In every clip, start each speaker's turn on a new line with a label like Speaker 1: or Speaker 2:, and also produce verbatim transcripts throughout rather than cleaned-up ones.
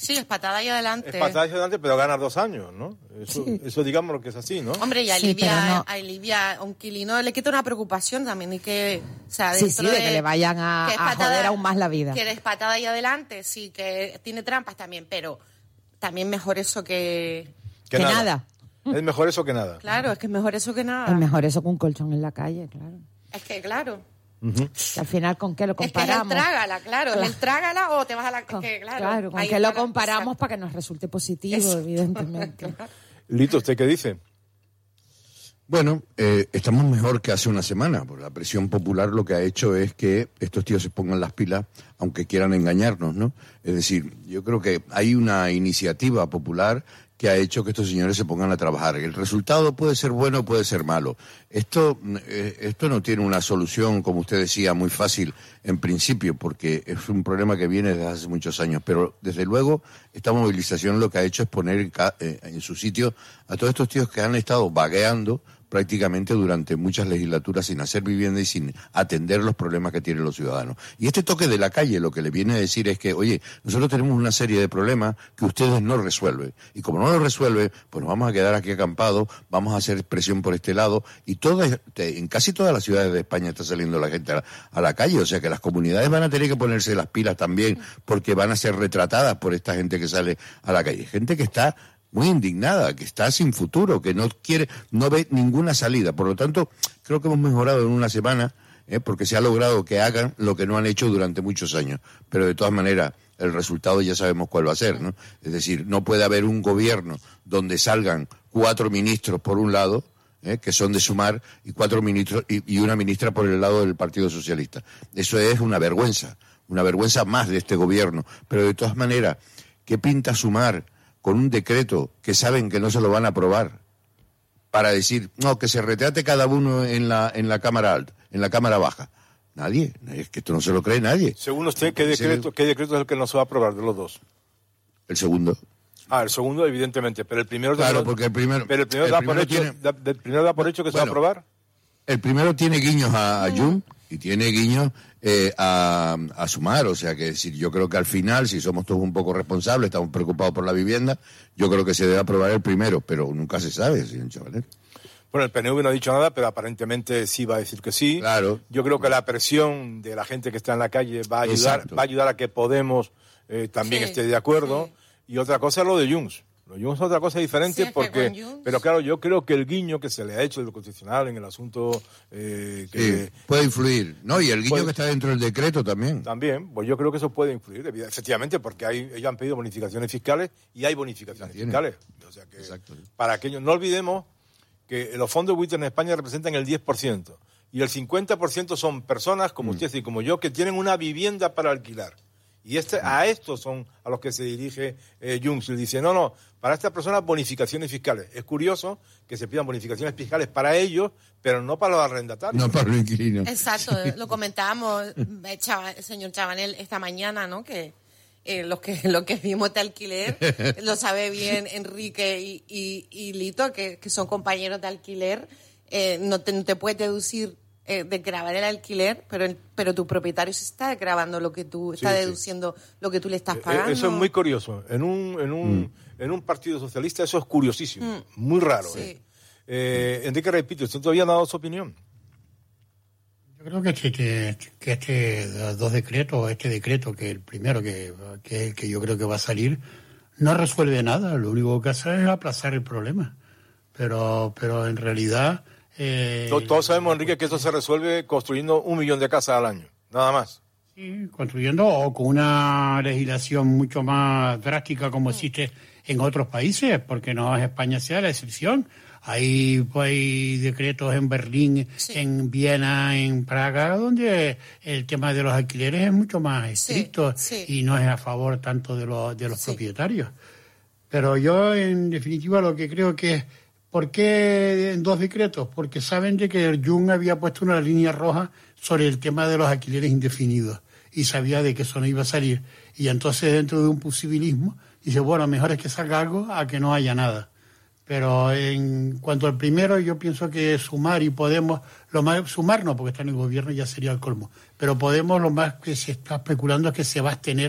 Speaker 1: Sí, es patada y adelante.
Speaker 2: Es patada y adelante, pero ganas dos años, ¿no? Eso,
Speaker 1: Sí.
Speaker 2: eso digamos lo que es así, ¿no?
Speaker 1: Hombre, y
Speaker 3: Sí,
Speaker 1: alivia,
Speaker 3: pero no.
Speaker 1: alivia a un inquilino, le quita una preocupación también y que, o sea,
Speaker 3: Sí,
Speaker 1: dentro
Speaker 3: sí, de que le vayan a,
Speaker 1: que es
Speaker 3: a
Speaker 1: patada-
Speaker 3: joder aún más la vida.
Speaker 1: Que es patada y adelante, sí, que tiene trampas también, pero también mejor eso que...
Speaker 2: Que
Speaker 3: Que
Speaker 2: nada.
Speaker 3: nada.
Speaker 2: Es mejor eso que nada.
Speaker 1: Claro, es que es mejor eso que nada.
Speaker 3: Es mejor eso que un colchón en la calle, claro.
Speaker 1: Es que, claro.
Speaker 2: Ujú.
Speaker 3: Que al final, ¿con qué lo
Speaker 1: Es que es el
Speaker 3: comparamos?
Speaker 1: trágala, claro,
Speaker 3: Claro.
Speaker 1: es el trágala o te vas a la...
Speaker 3: Con-
Speaker 1: es que, claro,
Speaker 3: claro, ¿con
Speaker 1: ahí
Speaker 3: qué
Speaker 1: está
Speaker 3: lo
Speaker 1: la-
Speaker 3: comparamos
Speaker 1: exacto.
Speaker 3: para que nos resulte positivo,
Speaker 1: Eso.
Speaker 3: evidentemente?
Speaker 2: Lito, ¿usted qué dice?
Speaker 4: Bueno, eh, estamos mejor que hace una semana, porque la presión popular lo que ha hecho es que estos tíos se pongan las pilas, aunque quieran engañarnos, ¿no? Es decir, yo creo que hay una iniciativa popular que ha hecho que estos señores se pongan a trabajar. El resultado puede ser bueno o puede ser malo. Esto, eh, esto no tiene una solución, como usted decía, muy fácil en principio, porque es un problema que viene desde hace muchos años. Pero, desde luego, esta movilización lo que ha hecho es poner en, ca- eh, en su sitio a todos estos tíos que han estado vagueando prácticamente durante muchas legislaturas sin hacer vivienda y sin atender los problemas que tienen los ciudadanos. Y este toque de la calle lo que le viene a decir es que, oye, nosotros tenemos una serie de problemas que ustedes no resuelven. Y como no los resuelven, pues nos vamos a quedar aquí acampados, vamos a hacer presión por este lado. Y todas, en casi todas las ciudades de España está saliendo la gente a la, a la calle. O sea que las comunidades van a tener que ponerse las pilas también, porque van a ser retratadas por esta gente que sale a la calle. Gente que está muy indignada, que está sin futuro, que no quiere, no ve ninguna salida. Por lo tanto, creo que hemos mejorado en una semana, ¿eh? porque se ha logrado que hagan lo que no han hecho durante muchos años. Pero de todas maneras, el resultado ya sabemos cuál va a ser, ¿no? Es decir, no puede haber un gobierno donde salgan cuatro ministros por un lado, ¿eh? que son de Sumar, y cuatro ministros y, y una ministra por el lado del Partido Socialista. Eso es una vergüenza, una vergüenza más de este gobierno. Pero de todas maneras, ¿qué pinta Sumar con un decreto que saben que no se lo van a aprobar para decir, no, que se retrate cada uno en la en la cámara alta, en la cámara baja? Nadie, es que esto no se lo cree nadie.
Speaker 2: Según usted, ¿qué decreto, ¿qué decreto es el que no se va a aprobar de los dos?
Speaker 4: El segundo.
Speaker 2: Ah, el segundo, evidentemente, pero el primero...
Speaker 4: Claro,
Speaker 2: no-
Speaker 4: porque el primero...
Speaker 2: Pero el primero,
Speaker 4: el
Speaker 2: da, por
Speaker 4: primero
Speaker 2: hecho,
Speaker 4: tiene-
Speaker 2: da, el primero da por hecho que se va a
Speaker 4: Bueno,
Speaker 2: aprobar.
Speaker 4: El primero tiene guiños a, a Jun y tiene guiños eh, a, a Sumar, o sea que decir, yo creo que al final, si somos todos un poco responsables, estamos preocupados por la vivienda, yo creo que se debe aprobar el primero, pero nunca se sabe, señor Chavanel.
Speaker 2: Bueno, el P N V no ha dicho nada, pero aparentemente sí va a decir que sí.
Speaker 4: Claro.
Speaker 2: Yo creo que la presión de la gente que está en la calle va a ayudar,
Speaker 4: Exacto.
Speaker 2: va a ayudar a que Podemos eh, también
Speaker 1: Sí,
Speaker 2: esté de acuerdo.
Speaker 1: sí.
Speaker 2: Y otra cosa es lo de Junts. Lo de Junts es otra cosa diferente
Speaker 1: Sí, es que
Speaker 2: porque...
Speaker 1: con Junts-
Speaker 2: Pero claro, yo creo que el guiño que se le ha hecho del Constitucional en el asunto eh, que...
Speaker 4: Sí, puede influir, ¿no? Y el guiño
Speaker 2: Puede-
Speaker 4: que está dentro del decreto también.
Speaker 2: También, pues yo creo que eso puede influir, evi- efectivamente, porque hay, ellos han pedido bonificaciones fiscales y hay bonificaciones
Speaker 4: Las tienen.
Speaker 2: fiscales. O sea que,
Speaker 4: Exacto.
Speaker 2: para aquellos, no olvidemos que los fondos buitres en España representan el diez por ciento y el cincuenta por ciento son personas como usted y como yo que tienen una vivienda para alquilar. Y este, a estos son a los que se dirige eh, Junts. Y dice, no, no, para estas personas bonificaciones fiscales. Es curioso que se pidan bonificaciones fiscales para ellos, pero no para los arrendatarios.
Speaker 4: No para los inquilinos.
Speaker 1: Exacto, eh, lo comentábamos, eh, Chava- señor Chavanel, esta mañana, ¿no? Que eh, los que los que vimos de alquiler, lo sabe bien Enrique y, y, y Lito, que, que son compañeros de alquiler, eh, no, te, no te puedes deducir eh, de grabar el alquiler, pero el- pero tu propietario se está grabando lo que tú, está
Speaker 2: sí.
Speaker 1: deduciendo lo que tú le estás
Speaker 2: Eh,
Speaker 1: pagando.
Speaker 2: Eso es muy curioso. En un, en un, en un partido socialista eso es curiosísimo. Muy raro.
Speaker 1: Sí.
Speaker 2: ¿eh? Eh, Enrique, repito, ¿usted todavía no ha dado su opinión?
Speaker 5: Yo creo que este, que este dos decretos, este decreto, que el primero que, que, que yo creo que va a salir, no resuelve nada. Lo único que hace es aplazar el problema. Pero, pero en realidad... Eh,
Speaker 2: To- Todos sabemos, Enrique, que eso se resuelve construyendo un millón de casas al año. Nada más.
Speaker 5: Sí, construyendo o con una legislación mucho más drástica como existe en otros países, porque no es España sea la excepción. Hay, pues, hay decretos en Berlín,
Speaker 1: Sí.
Speaker 5: en Viena, en Praga, donde el tema de los alquileres es mucho más estricto
Speaker 1: sí.
Speaker 5: y no es a favor tanto de los, de los
Speaker 1: Sí.
Speaker 5: propietarios. Pero yo, en definitiva, lo que creo que es, ¿por qué en dos decretos? Porque saben de que el Jun había puesto una línea roja sobre el tema de los alquileres indefinidos y sabía de que eso no iba a salir. Y entonces, dentro de un posibilismo, dice, bueno, mejor es que salga algo a que no haya nada. Pero en cuanto al primero, yo pienso que Sumar y Podemos, lo más, Sumar no, porque está en el gobierno, ya sería el colmo, pero Podemos lo más que se está especulando es que se va a abstener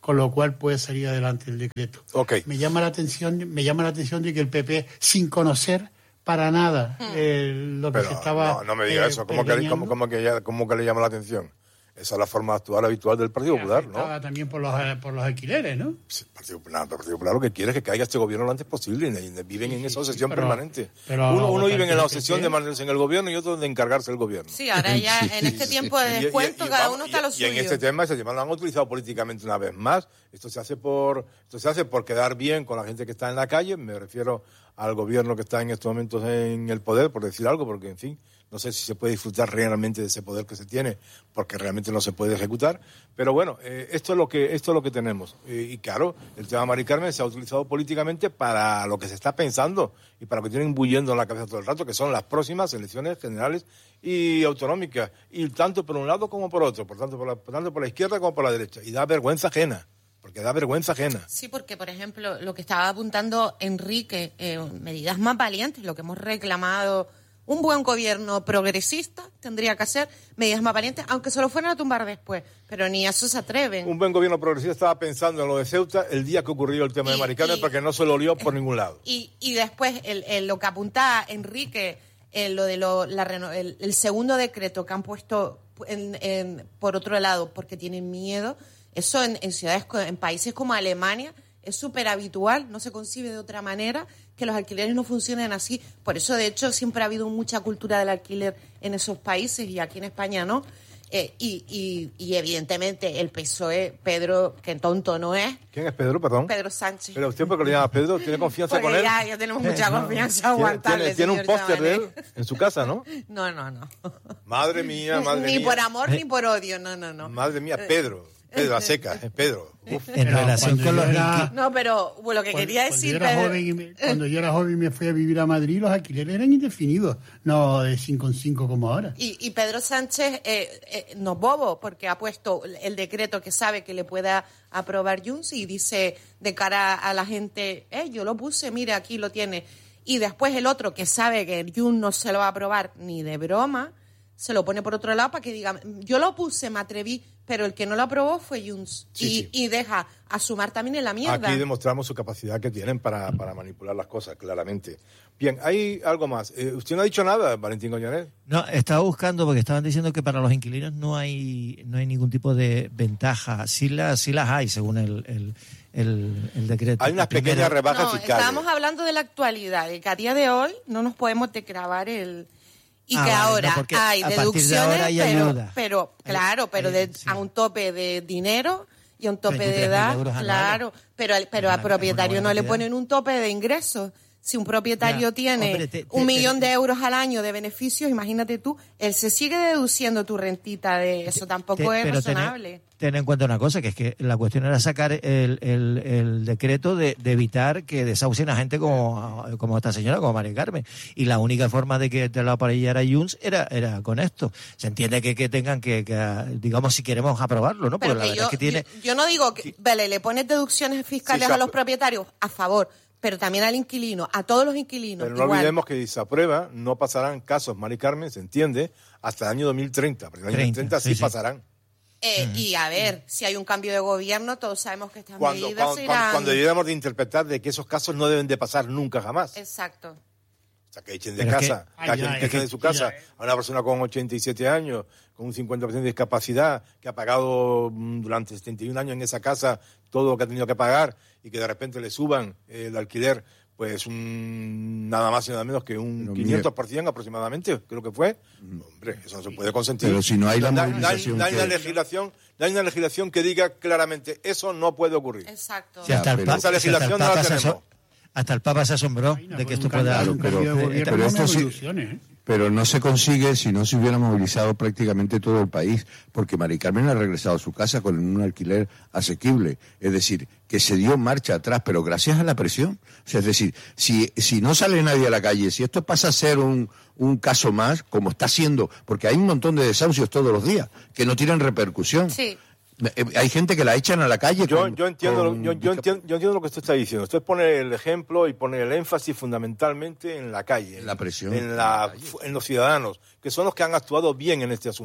Speaker 5: con lo cual puede salir adelante el decreto.
Speaker 2: Okay.
Speaker 5: Me llama la atención, me llama la atención de que el P P, sin conocer para nada eh, lo que
Speaker 2: Pero
Speaker 5: se estaba...
Speaker 2: no, no me diga
Speaker 5: eh,
Speaker 2: eso, ¿cómo que,
Speaker 5: pergeñando.
Speaker 2: cómo, cómo que ya- cómo que le llama la atención? Esa es la forma de actuar habitual del Partido Popular, ¿no?
Speaker 5: Afectaba también por los, por los alquileres, ¿no?
Speaker 2: Sí, el Partido, no, el Partido Popular lo que quiere es que caiga este gobierno lo antes posible y, y viven en esa obsesión
Speaker 5: pero-
Speaker 2: permanente.
Speaker 5: pero
Speaker 2: uno uno
Speaker 5: votar
Speaker 2: vive en la
Speaker 5: por el
Speaker 2: obsesión
Speaker 5: P P.
Speaker 2: de mantenerse en el gobierno y otro de encargarse del gobierno.
Speaker 1: Sí, ahora ya en este tiempo de
Speaker 2: Y- y-
Speaker 1: descuento
Speaker 2: y-
Speaker 1: cada
Speaker 2: vamos,
Speaker 1: uno está a
Speaker 2: y-
Speaker 1: lo
Speaker 2: y
Speaker 1: suyo.
Speaker 2: en este tema, este tema lo han utilizado políticamente una vez más. Esto se hace por esto se hace por quedar bien con la gente que está en la calle. Me refiero al gobierno que está en estos momentos en el poder, por decir algo, porque en fin, no sé si se puede disfrutar realmente de ese poder que se tiene, porque realmente no se puede ejecutar. Pero bueno, eh, esto es lo que esto es lo que tenemos. Eh, y claro, el tema Mari Carmen se ha utilizado políticamente para lo que se está pensando y para lo que tienen bulliendo en la cabeza todo el rato, que son las próximas elecciones generales y autonómicas, y tanto por un lado como por otro, por tanto por la, tanto por la izquierda como por la derecha. Y da vergüenza ajena, porque da vergüenza ajena.
Speaker 1: Sí, porque, por ejemplo, lo que estaba apuntando Enrique, eh, medidas más valientes, lo que hemos reclamado, un buen gobierno progresista tendría que hacer medidas más valientes, aunque se lo fueran a tumbar después, pero ni a eso se atreven.
Speaker 2: Un buen gobierno progresista estaba pensando en lo de Ceuta el día que ocurrió el tema
Speaker 1: Y-
Speaker 2: de Mari Carmen,
Speaker 1: y-
Speaker 2: porque no se lo olió por ningún lado.
Speaker 1: Y, y después, el, el- lo que apuntaba Enrique, eh, lo de lo, la reno- el, el segundo decreto que han puesto en- en- por otro lado, porque tienen miedo, eso en, en ciudades, co- en países como Alemania, es súper habitual, no se concibe de otra manera que los alquileres no funcionen así. Por eso, de hecho, siempre ha habido mucha cultura del alquiler en esos países y aquí en España no. Eh, y, y, y evidentemente el P S O E, Pedro, que tonto no es,
Speaker 2: ¿Quién es Pedro, perdón?
Speaker 1: Pedro Sánchez.
Speaker 2: Pero usted, porque le llama Pedro, ¿tiene confianza
Speaker 1: Porque
Speaker 2: con él?
Speaker 1: ya, ya tenemos mucha confianza
Speaker 2: ¿Tiene,
Speaker 1: aguantable,
Speaker 2: tiene- tiene un
Speaker 1: señor
Speaker 2: póster de él
Speaker 1: Chabanel.
Speaker 2: en su casa, ¿no?
Speaker 1: No, no, no.
Speaker 2: Madre mía, madre
Speaker 1: ni
Speaker 2: mía.
Speaker 1: por amor ni por odio, no, no, no.
Speaker 2: Madre mía, Pedro. Pedro, a seca, es Pedro. Uf.
Speaker 6: En
Speaker 5: Pero
Speaker 6: relación
Speaker 5: cuando
Speaker 6: con
Speaker 5: yo
Speaker 6: los
Speaker 5: era-
Speaker 6: inqui-
Speaker 1: No, pero bueno, lo que
Speaker 5: Cuando-
Speaker 1: quería
Speaker 5: cuando
Speaker 1: decir,
Speaker 5: yo era
Speaker 1: Pedro-
Speaker 5: joven y me- cuando yo era joven y me fui a vivir a Madrid, los alquileres eran indefinidos, no de cinco en cinco como ahora.
Speaker 1: Y, y Pedro Sánchez eh, eh, no bobo, porque ha puesto el decreto que sabe que le pueda aprobar Junts y dice de cara a la gente, eh, yo lo puse, mire, aquí lo tiene. Y después el otro que sabe que Junts no se lo va a aprobar ni de broma, se lo pone por otro lado para que diga, yo lo puse, me atreví, pero el que no lo aprobó fue Junts.
Speaker 2: Sí,
Speaker 1: y,
Speaker 2: sí.
Speaker 1: y deja a Sumar también en la mierda.
Speaker 2: Aquí demostramos su capacidad que tienen para, para manipular las cosas, claramente. Bien, hay algo más. Eh, ¿Usted no ha dicho nada, Valentín Goñanet?
Speaker 6: No, estaba buscando porque estaban diciendo que para los inquilinos no hay no hay ningún tipo de ventaja. Sí las, sí las hay, según el, el, el, el decreto.
Speaker 2: Hay unas
Speaker 6: Primero-
Speaker 2: pequeñas rebajas
Speaker 1: No,
Speaker 2: fiscales.
Speaker 1: estábamos hablando de la actualidad, de que a día de hoy no nos podemos declarar el... Y
Speaker 6: Ah,
Speaker 1: que
Speaker 6: vale,
Speaker 1: ahora
Speaker 6: no, porque
Speaker 1: hay
Speaker 6: a partir de
Speaker 1: deducciones,
Speaker 6: ahora hay
Speaker 1: pero,
Speaker 6: ayuda.
Speaker 1: pero
Speaker 6: Hay-
Speaker 1: claro, pero
Speaker 6: hay-
Speaker 1: de,
Speaker 6: sí.
Speaker 1: a un tope de dinero y a un tope de
Speaker 6: veintitrés mil
Speaker 1: edad,
Speaker 6: euros anuales.
Speaker 1: claro, pero, al- pero
Speaker 6: Es
Speaker 1: al
Speaker 6: una-
Speaker 1: propietario
Speaker 6: es una
Speaker 1: no le
Speaker 6: buena
Speaker 1: ponen un tope de ingresos. Si un propietario
Speaker 6: Ya,
Speaker 1: tiene
Speaker 6: hombre, te- te-
Speaker 1: un millón
Speaker 6: te-
Speaker 1: de euros al año de beneficios, imagínate tú, él se sigue deduciendo tu rentita de eso, tampoco
Speaker 6: Te-
Speaker 1: es
Speaker 6: pero ten-
Speaker 1: razonable.
Speaker 6: Ten en cuenta una cosa, que es que la cuestión era sacar el, el, el decreto de, de evitar que desahucien a gente como, como esta señora, como Mari Carmen. Y la única forma de que te la aparellara Junts era, era con esto. Se entiende que, que tengan que, que, digamos, si queremos aprobarlo, ¿no? Porque
Speaker 1: Pero
Speaker 6: la
Speaker 1: que
Speaker 6: verdad
Speaker 1: yo,
Speaker 6: es que tiene...
Speaker 1: yo, yo no digo que, vale, le pones deducciones fiscales
Speaker 2: Sí, se
Speaker 1: a los
Speaker 2: apro-
Speaker 1: propietarios, a favor, pero también al inquilino, a todos los inquilinos.
Speaker 2: Pero no
Speaker 1: igual.
Speaker 2: olvidemos que si se aprueba, no pasarán casos, Mari Carmen, se entiende, hasta el año dos mil treinta. Porque el año
Speaker 6: treinta,
Speaker 2: treinta sí,
Speaker 6: sí, sí.
Speaker 2: pasarán.
Speaker 1: Eh, Y a ver, si hay un cambio de gobierno, todos sabemos que estas
Speaker 2: Cuando,
Speaker 1: medidas
Speaker 2: cuando,
Speaker 1: irán...
Speaker 2: cuando debiéramos de interpretar de que esos casos no deben de pasar nunca jamás.
Speaker 1: Exacto.
Speaker 2: O sea, que echen de
Speaker 6: Pero es
Speaker 2: casa,
Speaker 5: que-
Speaker 2: que, echen-
Speaker 5: Ay,
Speaker 2: que
Speaker 5: ay,
Speaker 2: echen de
Speaker 5: es
Speaker 2: su
Speaker 5: que-
Speaker 2: casa
Speaker 5: mira, eh.
Speaker 2: a una persona con ochenta y siete años, con un cincuenta por ciento de discapacidad, que ha pagado mm, durante setenta y un años en esa casa todo lo que ha tenido que pagar y que de repente le suban eh, el alquiler, pues un, nada más y nada menos que un
Speaker 4: Pero
Speaker 2: quinientos por ciento aproximadamente, creo que fue. Hombre, eso no se puede consentir.
Speaker 4: Pero si no hay la
Speaker 2: No, no,
Speaker 4: movilización
Speaker 2: no hay
Speaker 4: que-
Speaker 2: una legislación, no hay una legislación que diga claramente eso no puede ocurrir.
Speaker 1: Exacto.
Speaker 6: Si hasta, el
Speaker 4: pero
Speaker 6: pa-
Speaker 2: esa
Speaker 6: si hasta el
Speaker 2: legislación no la
Speaker 6: Papa se
Speaker 2: tenemos.
Speaker 6: aso- hasta el Papa se asombró
Speaker 5: Ay, no,
Speaker 6: de que
Speaker 5: con
Speaker 6: esto
Speaker 5: un
Speaker 6: pueda...
Speaker 5: cambio- un
Speaker 4: pero-
Speaker 5: cambio de
Speaker 6: eh,
Speaker 5: gobierno
Speaker 4: pero
Speaker 5: no
Speaker 4: esto
Speaker 5: me
Speaker 4: sí-
Speaker 5: ilusiones, ¿eh?
Speaker 4: Pero no se consigue si no se hubiera movilizado prácticamente todo el país, porque Mari Carmen ha regresado a su casa con un alquiler asequible. Es decir, que se dio marcha atrás, pero gracias a la presión. O sea, es decir, si, si no sale nadie a la calle, si esto pasa a ser un, un caso más, como está siendo, porque hay un montón de desahucios todos los días que no tienen repercusión.
Speaker 1: Sí.
Speaker 4: Eh, Hay gente que la echan a la calle.
Speaker 2: Yo,
Speaker 4: con-
Speaker 2: yo, entiendo,
Speaker 4: con
Speaker 2: yo, yo
Speaker 4: discap-
Speaker 2: entiendo, yo entiendo lo que usted está diciendo. Usted pone el ejemplo y pone el énfasis fundamentalmente en la calle.
Speaker 4: En la presión.
Speaker 2: En, la, en los ciudadanos, que son los que han actuado bien en este asunto.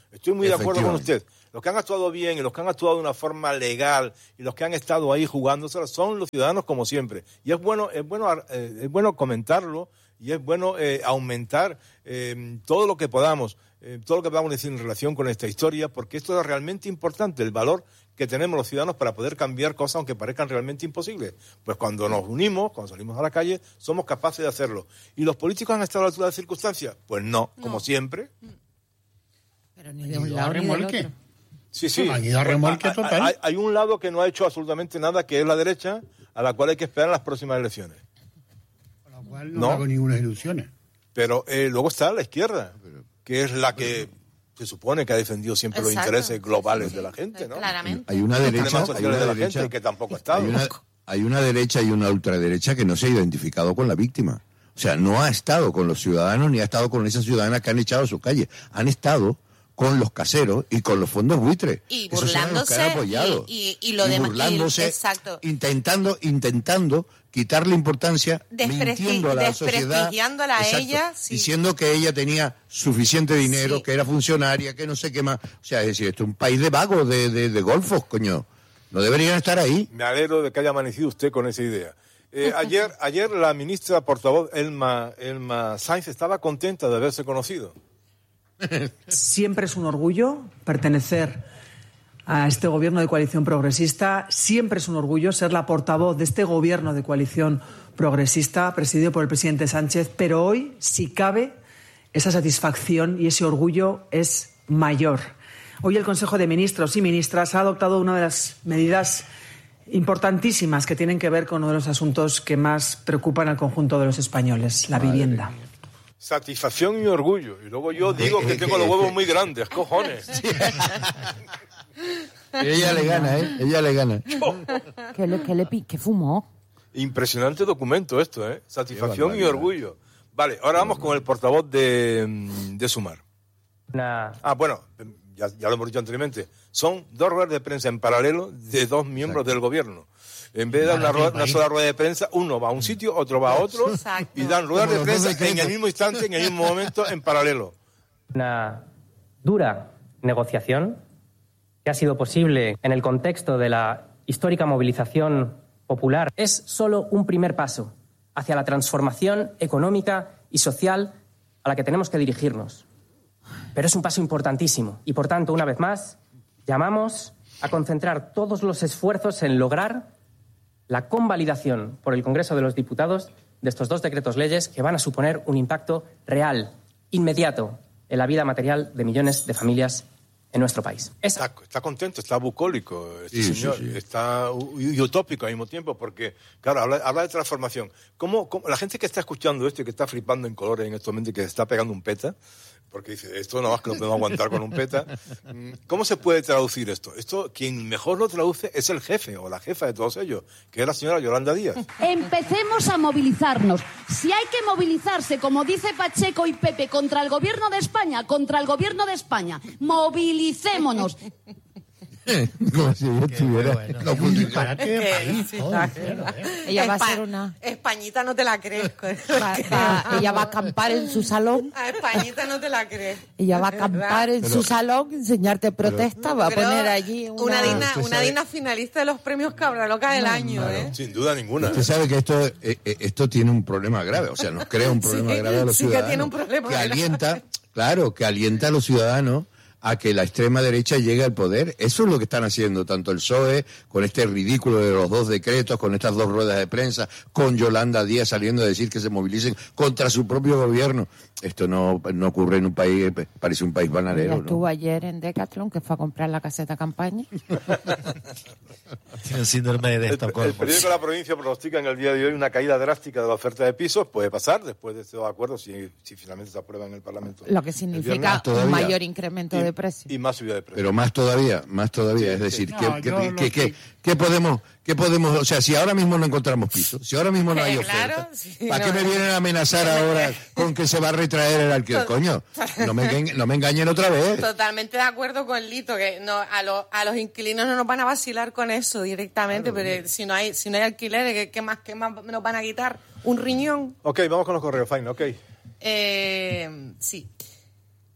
Speaker 2: Estoy muy de acuerdo con usted. Los que han actuado bien y los que han actuado de una forma legal y los que han estado ahí jugándose son los ciudadanos como siempre. Y es bueno, es bueno, eh, es bueno comentarlo y es bueno eh, aumentar eh, todo lo que podamos, eh, todo lo que podamos decir en relación con esta historia, porque esto es realmente importante, el valor que tenemos los ciudadanos para poder cambiar cosas aunque parezcan realmente imposibles. Pues cuando nos unimos, cuando salimos a la calle, somos capaces de hacerlo. ¿Y los políticos han estado a la altura de las circunstancias? Pues no, no. Como siempre.
Speaker 3: Pero ni de un lado ni del otro.
Speaker 2: Sí, sí.
Speaker 5: Han ido a remolque total.
Speaker 2: Hay, hay un lado que no ha hecho absolutamente nada, que es la derecha, a la cual hay que esperar en las próximas elecciones.
Speaker 5: Con lo cual no,
Speaker 2: No.
Speaker 5: hago ninguna ilusiones.
Speaker 2: Pero eh, luego está la izquierda, que es la que se supone que ha defendido siempre los
Speaker 1: Exacto.
Speaker 2: intereses globales de la gente, ¿no?
Speaker 1: Claramente.
Speaker 4: Hay una
Speaker 2: Los
Speaker 4: derecha,
Speaker 2: problemas
Speaker 4: hay
Speaker 2: sociales
Speaker 4: una
Speaker 2: de la
Speaker 4: derecha,
Speaker 2: gente que tampoco ha estado.
Speaker 4: hay una, hay una derecha y una ultraderecha que no se ha identificado con la víctima. O sea, no ha estado con los ciudadanos ni ha estado con esas ciudadanas que han echado a sus calles. Han estado con los caseros y con los fondos buitres.
Speaker 1: Y
Speaker 4: Esos son los que han
Speaker 1: burlándose
Speaker 4: apoyado.
Speaker 1: y- y- y lo demás- y-
Speaker 4: burlándose,
Speaker 1: exacto.
Speaker 4: intentando, intentando quitarle importancia,
Speaker 1: Despresti-
Speaker 4: mintiendo a la sociedad,
Speaker 1: desprestigiándola a
Speaker 4: exacto,
Speaker 1: ella, sí.
Speaker 4: diciendo que ella tenía suficiente dinero,
Speaker 1: Sí.
Speaker 4: que era funcionaria, que no sé qué más. O sea, es decir, esto es un país de vagos, de, de, de golfos, coño. No deberían estar ahí.
Speaker 2: Me alegro de que haya amanecido usted con esa idea. Eh, ayer, ayer la ministra portavoz Elma, Elma Sainz estaba contenta de haberse conocido.
Speaker 7: Siempre es un orgullo pertenecer a este gobierno de coalición progresista. Siempre es un orgullo ser la portavoz de este gobierno de coalición progresista presidido por el presidente Sánchez. Pero hoy, si cabe, esa satisfacción y ese orgullo es mayor. Hoy el Consejo de Ministros y Ministras ha adoptado una de las medidas importantísimas que tienen que ver con uno de los asuntos que más preocupan al conjunto de los españoles, la vivienda.
Speaker 2: Satisfacción y orgullo. Y luego yo digo
Speaker 4: Eh,
Speaker 2: que
Speaker 4: eh,
Speaker 2: tengo
Speaker 4: que-
Speaker 2: los huevos
Speaker 4: que-
Speaker 2: muy grandes, cojones.
Speaker 4: Ella le gana, ¿eh? Ella le gana.
Speaker 3: ¿Qué le, qué le pi- qué fumó?
Speaker 2: Impresionante documento esto, ¿eh? Satisfacción
Speaker 4: Qué
Speaker 2: y
Speaker 4: barbaridad.
Speaker 2: orgullo. Vale, ahora vamos con el portavoz de, mm, de Sumar.
Speaker 8: Una
Speaker 2: Ah, bueno, ya, ya lo hemos dicho anteriormente. Son dos ruedas de prensa en paralelo de dos miembros del gobierno. En vez de dar una, rueda- una sola rueda de prensa, uno va a un sitio, otro va a otro,
Speaker 1: Exacto.
Speaker 2: y dan ruedas
Speaker 4: Como
Speaker 2: de
Speaker 4: los dos
Speaker 2: prensa
Speaker 4: decretos.
Speaker 2: en el mismo instante, en el mismo momento, en paralelo.
Speaker 8: una dura negociación que ha sido posible en el contexto de la histórica movilización popular. Es solo un primer paso hacia la transformación económica y social a la que tenemos que dirigirnos. Pero es un paso importantísimo y, por tanto, una vez más, llamamos a concentrar todos los esfuerzos en lograr la convalidación por el Congreso de los Diputados de estos dos decretos leyes que van a suponer un impacto real, inmediato, en la vida material de millones de familias en nuestro país. Esa
Speaker 2: Está, está contento, está bucólico este
Speaker 4: Sí, sí,
Speaker 2: señor,
Speaker 4: sí.
Speaker 2: está u- y utópico al mismo tiempo, porque, claro, habla, habla de transformación. ¿Cómo, cómo- la gente que está escuchando esto y que está flipando en colores en estos momentos y que se está pegando un peta, porque dice, esto no más que no podemos aguantar con un peta, mm, ¿cómo se puede traducir esto? Esto, quien mejor lo traduce es el jefe o la jefa de todos ellos, que es la señora Yolanda Díaz.
Speaker 9: Empecemos a movilizarnos. Si hay que movilizarse, como dice Pacheco y Pepe, contra el gobierno de España, contra el gobierno de España, movilicémonos.
Speaker 4: Como si yo estuviera
Speaker 6: bueno.
Speaker 4: no,
Speaker 5: Un disparate de país.
Speaker 1: Sí,
Speaker 5: todo,
Speaker 1: claro.
Speaker 5: entero, ¿eh?
Speaker 3: Ella va a
Speaker 1: Espa-
Speaker 3: ser una...
Speaker 1: Españita no te la crees.
Speaker 3: va- va- ella va a acampar en su salón.
Speaker 1: A Españita no te la crees.
Speaker 3: Ella va a acampar en su salón, enseñarte protesta, va a
Speaker 1: Pero
Speaker 3: poner allí una...
Speaker 1: una digna,
Speaker 4: Usted
Speaker 1: una
Speaker 4: sabe-
Speaker 1: digna finalista de los premios Cabraloca del año, ¿eh?
Speaker 2: Sin duda ninguna.
Speaker 4: Usted sabe que esto, eh, eh, esto tiene un problema grave, o sea, nos crea un problema
Speaker 1: Sí,
Speaker 4: grave a los
Speaker 1: sí que
Speaker 4: ciudadanos.
Speaker 1: tiene un problema
Speaker 4: que
Speaker 1: grave.
Speaker 4: alienta, claro, que alienta a los ciudadanos a que la extrema derecha llegue al poder. Eso es lo que están haciendo tanto el P S O E, con este ridículo de los dos decretos, con estas dos ruedas de prensa, con Yolanda Díaz saliendo a decir que se movilicen contra su propio gobierno. Esto no, no ocurre en un país, parece un país
Speaker 3: Ella
Speaker 4: bananero,
Speaker 3: estuvo
Speaker 4: ¿no?
Speaker 3: ayer en Decathlon, que fue a comprar la caseta campaña.
Speaker 6: Tiene un síndrome de
Speaker 2: El, el
Speaker 6: Estocolmo.
Speaker 2: periódico La Provincia pronostica en el día de hoy una caída drástica de la oferta de pisos. Puede pasar después de estos acuerdos si, si finalmente se aprueba en el Parlamento.
Speaker 3: Lo que
Speaker 2: el
Speaker 3: significa
Speaker 2: viernes.
Speaker 4: todavía.
Speaker 3: un mayor incremento
Speaker 2: Y-
Speaker 3: de precios.
Speaker 2: Y más subida de precios.
Speaker 4: Pero más todavía, más todavía. Es decir,
Speaker 5: sí.
Speaker 4: ¿qué,
Speaker 5: No,
Speaker 4: qué-
Speaker 5: yo
Speaker 4: qué-
Speaker 5: lo
Speaker 4: qué-
Speaker 5: que-
Speaker 4: qué podemos, qué podemos, o sea, si ahora mismo no encontramos pisos, si ahora mismo no hay
Speaker 1: Eh,
Speaker 4: oferta,
Speaker 1: claro, sí,
Speaker 4: ¿para
Speaker 1: no,
Speaker 4: qué me
Speaker 1: no.
Speaker 4: vienen a amenazar ahora con que se va a retraer el alquiler? Coño, no me, engañen- no me engañen otra vez.
Speaker 1: Totalmente de acuerdo con Lito, que no, a, los a los inquilinos no nos van a vacilar con eso directamente, pero si no hay si no hay alquileres, ¿qué, qué más, qué más nos van a quitar? ¿Un riñón?
Speaker 2: Ok, vamos con los correos, fine, ok.
Speaker 1: Eh, sí.